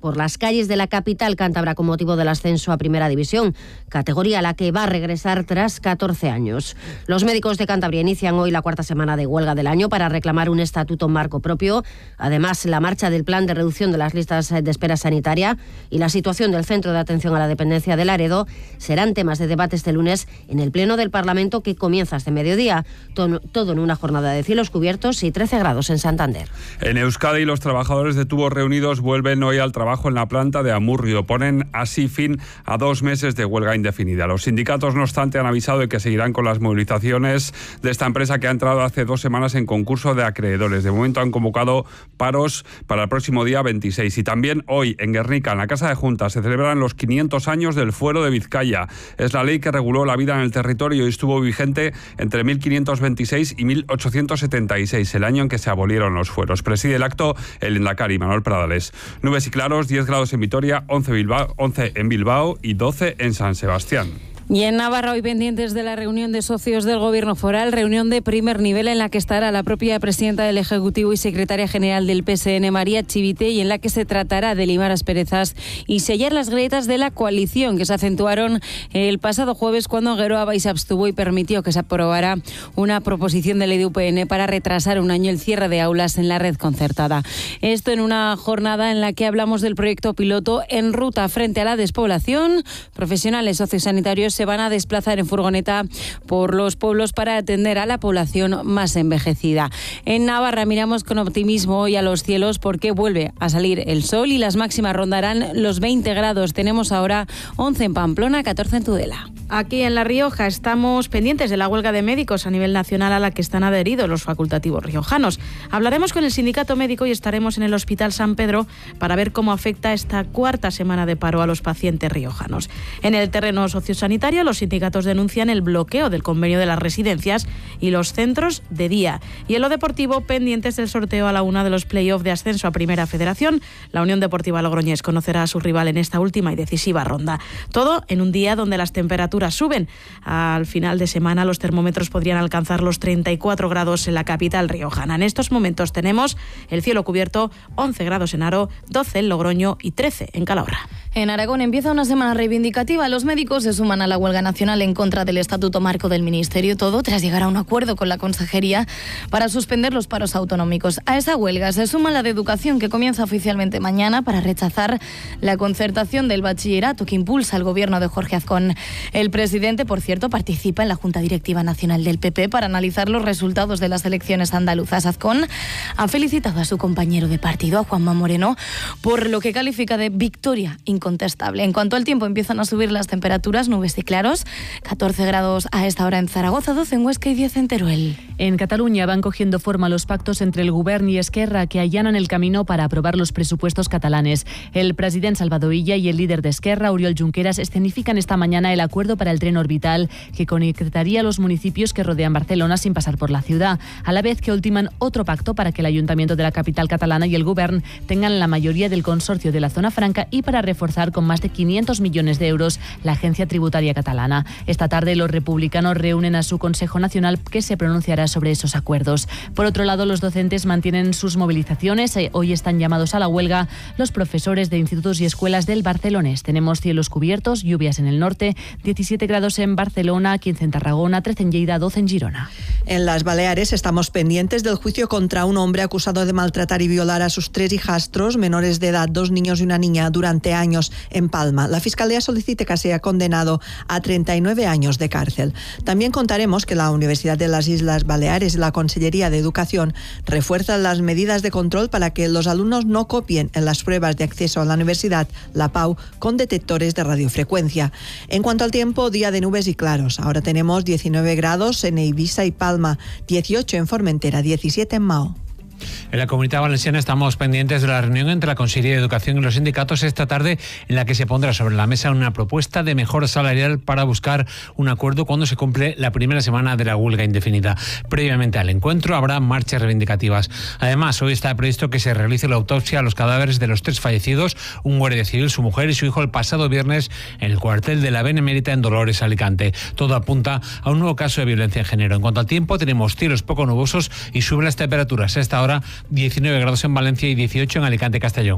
por las calles de la capital cántabra con motivo del ascenso a Primera División, categoría a la que va a regresar tras catorce años. Los médicos de Cantabria inician hoy la cuarta semana de huelga del año para reclamar un estatuto marco propio. Además, la marcha del plan de reducción de las listas de espera sanitaria y la situación del Centro de Atención a la Dependencia de Laredo serán temas de debate este lunes en el Pleno del Parlamento, que comienza este mediodía. Todo en una jornada de cielos cubiertos y trece grados en Santander. En Euskadi, los trabajadores de Tubos Reunidos vuelven hoy al trabajo en la planta de Amurrio. Ponen así fin a dos meses de huelga indefinida. Los sindicatos, no obstante, han avisado de que seguirán con las movilizaciones de esta empresa, que ha entrado hace dos semanas en concurso de acreedores. De momento han convocado paros para el próximo día veintiséis. Y también hoy en Guernica, en la Casa de Juntas, se celebran los quinientos años del Fuero de Vizcaya. Es la ley que reguló la vida en el territorio y estuvo vigente entre mil quinientos veintiséis y mil ochocientos setenta y seis, el año en que se abolieron los fueros. Preside el acto el Endacari Manuel Pradales. Nubes y claros, diez grados en Vitoria, once, Bilbao, once en Bilbao y doce en San Sebastián. Y en Navarra, hoy pendientes de la reunión de socios del Gobierno foral, reunión de primer nivel en la que estará la propia presidenta del Ejecutivo y secretaria general del P S N, María Chivite, y en la que se tratará de limar asperezas y sellar las grietas de la coalición que se acentuaron el pasado jueves cuando Geroa Bai se abstuvo y permitió que se aprobara una proposición de ley de U P N para retrasar un año el cierre de aulas en la red concertada. Esto en una jornada en la que hablamos del proyecto piloto En Ruta frente a la despoblación. Profesionales sociosanitarios se van a desplazar en furgoneta por los pueblos para atender a la población más envejecida. En Navarra miramos con optimismo hoy a los cielos porque vuelve a salir el sol y las máximas rondarán los veinte grados. Tenemos ahora once en Pamplona, catorce en Tudela. Aquí en La Rioja estamos pendientes de la huelga de médicos a nivel nacional a la que están adheridos los facultativos riojanos. Hablaremos con el sindicato médico y estaremos en el Hospital San Pedro para ver cómo afecta esta cuarta semana de paro a los pacientes riojanos. En el terreno sociosanitario, los sindicatos denuncian el bloqueo del convenio de las residencias y los centros de día. Y en lo deportivo, pendientes del sorteo a la una de los play-off de ascenso a Primera Federación, la Unión Deportiva Logroñés conocerá a su rival en esta última y decisiva ronda. Todo en un día donde las temperaturas suben. Al final de semana los termómetros podrían alcanzar los treinta y cuatro grados en la capital riojana. En estos momentos tenemos el cielo cubierto, once grados en Haro, doce en Logroño y trece en Calahorra. En Aragón empieza una semana reivindicativa. Los médicos se suman a la huelga nacional en contra del Estatuto Marco del Ministerio, todo tras llegar a un acuerdo con la Consejería para suspender los paros autonómicos. A esa huelga se suma la de Educación, que comienza oficialmente mañana para rechazar la concertación del bachillerato que impulsa el gobierno de Jorge Azcón. El presidente, por cierto, participa en la Junta Directiva Nacional del P P para analizar los resultados de las elecciones andaluzas. Azcón ha felicitado a su compañero de partido, a Juanma Moreno, por lo que califica de victoria incontestable. En cuanto al tiempo, empiezan a subir las temperaturas, nubes y claros, catorce grados a esta hora en Zaragoza, doce en Huesca y diez en Teruel. En Cataluña van cogiendo forma los pactos entre el Govern y Esquerra, que allanan el camino para aprobar los presupuestos catalanes. El presidente Salvador Illa y el líder de Esquerra, Oriol Junqueras, escenifican esta mañana el acuerdo para el tren orbital que conectaría los municipios que rodean Barcelona sin pasar por la ciudad, a la vez que ultiman otro pacto para que el ayuntamiento de la capital catalana y el Govern tengan la mayoría del consorcio de la zona franca y para reforzar con más de quinientos millones de euros la agencia tributaria catalana. Esta tarde los republicanos reúnen a su Consejo Nacional, que se pronunciará sobre esos acuerdos. Por otro lado, los docentes mantienen sus movilizaciones. Hoy están llamados a la huelga los profesores de institutos y escuelas del Barcelonés. Tenemos cielos cubiertos, lluvias en el norte, diecisiete grados en Barcelona, quince en Tarragona, trece en Lleida, doce en Girona. En las Baleares estamos pendientes del juicio contra un hombre acusado de maltratar y violar a sus tres hijastros menores de edad, dos niños y una niña, durante años en Palma. La Fiscalía solicita que sea condenado a treinta y nueve años de cárcel. También contaremos que la Universidad de las Islas Baleares y la Consellería de Educación refuerzan las medidas de control para que los alumnos no copien en las pruebas de acceso a la universidad, la Pau, con detectores de radiofrecuencia. En cuanto al tiempo, día de nubes y claros. Ahora tenemos diecinueve grados en Eivissa y Palma, dieciocho en Formentera, diecisiete en Mao. En la Comunidad Valenciana estamos pendientes de la reunión entre la Consellería de Educación y los sindicatos esta tarde, en la que se pondrá sobre la mesa una propuesta de mejora salarial para buscar un acuerdo cuando se cumple la primera semana de la huelga indefinida. Previamente al encuentro habrá marchas reivindicativas. Además, hoy está previsto que se realice la autopsia a los cadáveres de los tres fallecidos, un guardia civil, su mujer y su hijo, el pasado viernes en el cuartel de la Benemérita en Dolores, Alicante. Todo apunta a un nuevo caso de violencia en género. En cuanto al tiempo, tenemos cielos poco nubosos y suben las temperaturas. A esta hora diecinueve grados en Valencia y dieciocho en Alicante, Castellón.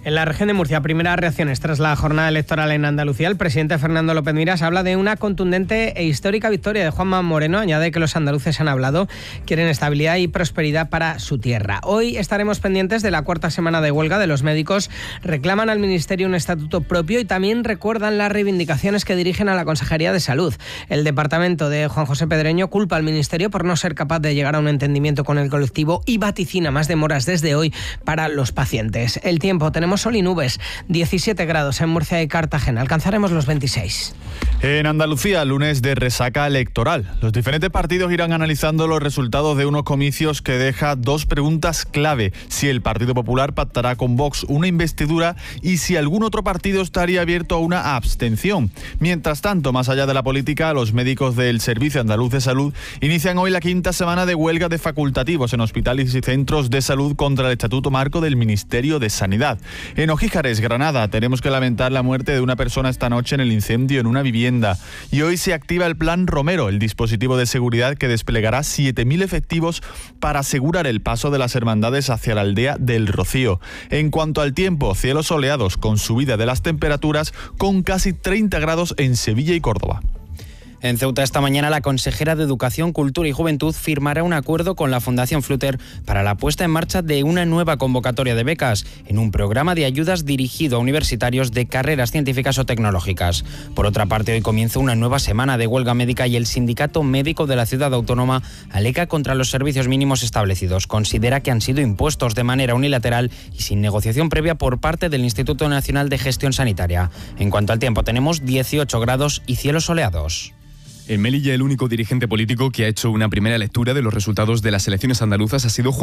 En la región de Murcia, primeras reacciones tras la jornada electoral en Andalucía. El presidente Fernando López Miras habla de una contundente e histórica victoria de Juanma Moreno. Añade que los andaluces han hablado, quieren estabilidad y prosperidad para su tierra. Hoy estaremos pendientes de la cuarta semana de huelga de los médicos. Reclaman al Ministerio un estatuto propio y también recuerdan las reivindicaciones que dirigen a la Consejería de Salud. El departamento de Juan José Pedreño culpa al Ministerio por no ser capaz de llegar a un entendimiento con el colectivo y vaticina más demoras desde hoy para los pacientes. El tiempo, tenemos sol y nubes, diecisiete grados en Murcia y Cartagena, alcanzaremos los veintiséis. En Andalucía, lunes de resaca electoral. Los diferentes partidos irán analizando los resultados de unos comicios que deja dos preguntas clave: si el Partido Popular pactará con Vox una investidura y si algún otro partido estaría abierto a una abstención. Mientras tanto, más allá de la política, los médicos del Servicio Andaluz de Salud inician hoy la quinta semana de huelga de facultativos en hospitales y centros de salud contra el Estatuto Marco del Ministerio de Sanidad. En Ojíjares, Granada, tenemos que lamentar la muerte de una persona esta noche en el incendio en una vivienda. Y hoy se activa el Plan Romero, el dispositivo de seguridad que desplegará siete mil efectivos para asegurar el paso de las hermandades hacia la aldea del Rocío. En cuanto al tiempo, cielos soleados con subida de las temperaturas, con casi treinta grados en Sevilla y Córdoba. En Ceuta esta mañana la consejera de Educación, Cultura y Juventud firmará un acuerdo con la Fundación Flutter para la puesta en marcha de una nueva convocatoria de becas en un programa de ayudas dirigido a universitarios de carreras científicas o tecnológicas. Por otra parte, hoy comienza una nueva semana de huelga médica y el Sindicato Médico de la Ciudad Autónoma alega contra los servicios mínimos establecidos. Considera que han sido impuestos de manera unilateral y sin negociación previa por parte del Instituto Nacional de Gestión Sanitaria. En cuanto al tiempo, tenemos dieciocho grados y cielos soleados. En Melilla, el único dirigente político que ha hecho una primera lectura de los resultados de las elecciones andaluzas ha sido Juan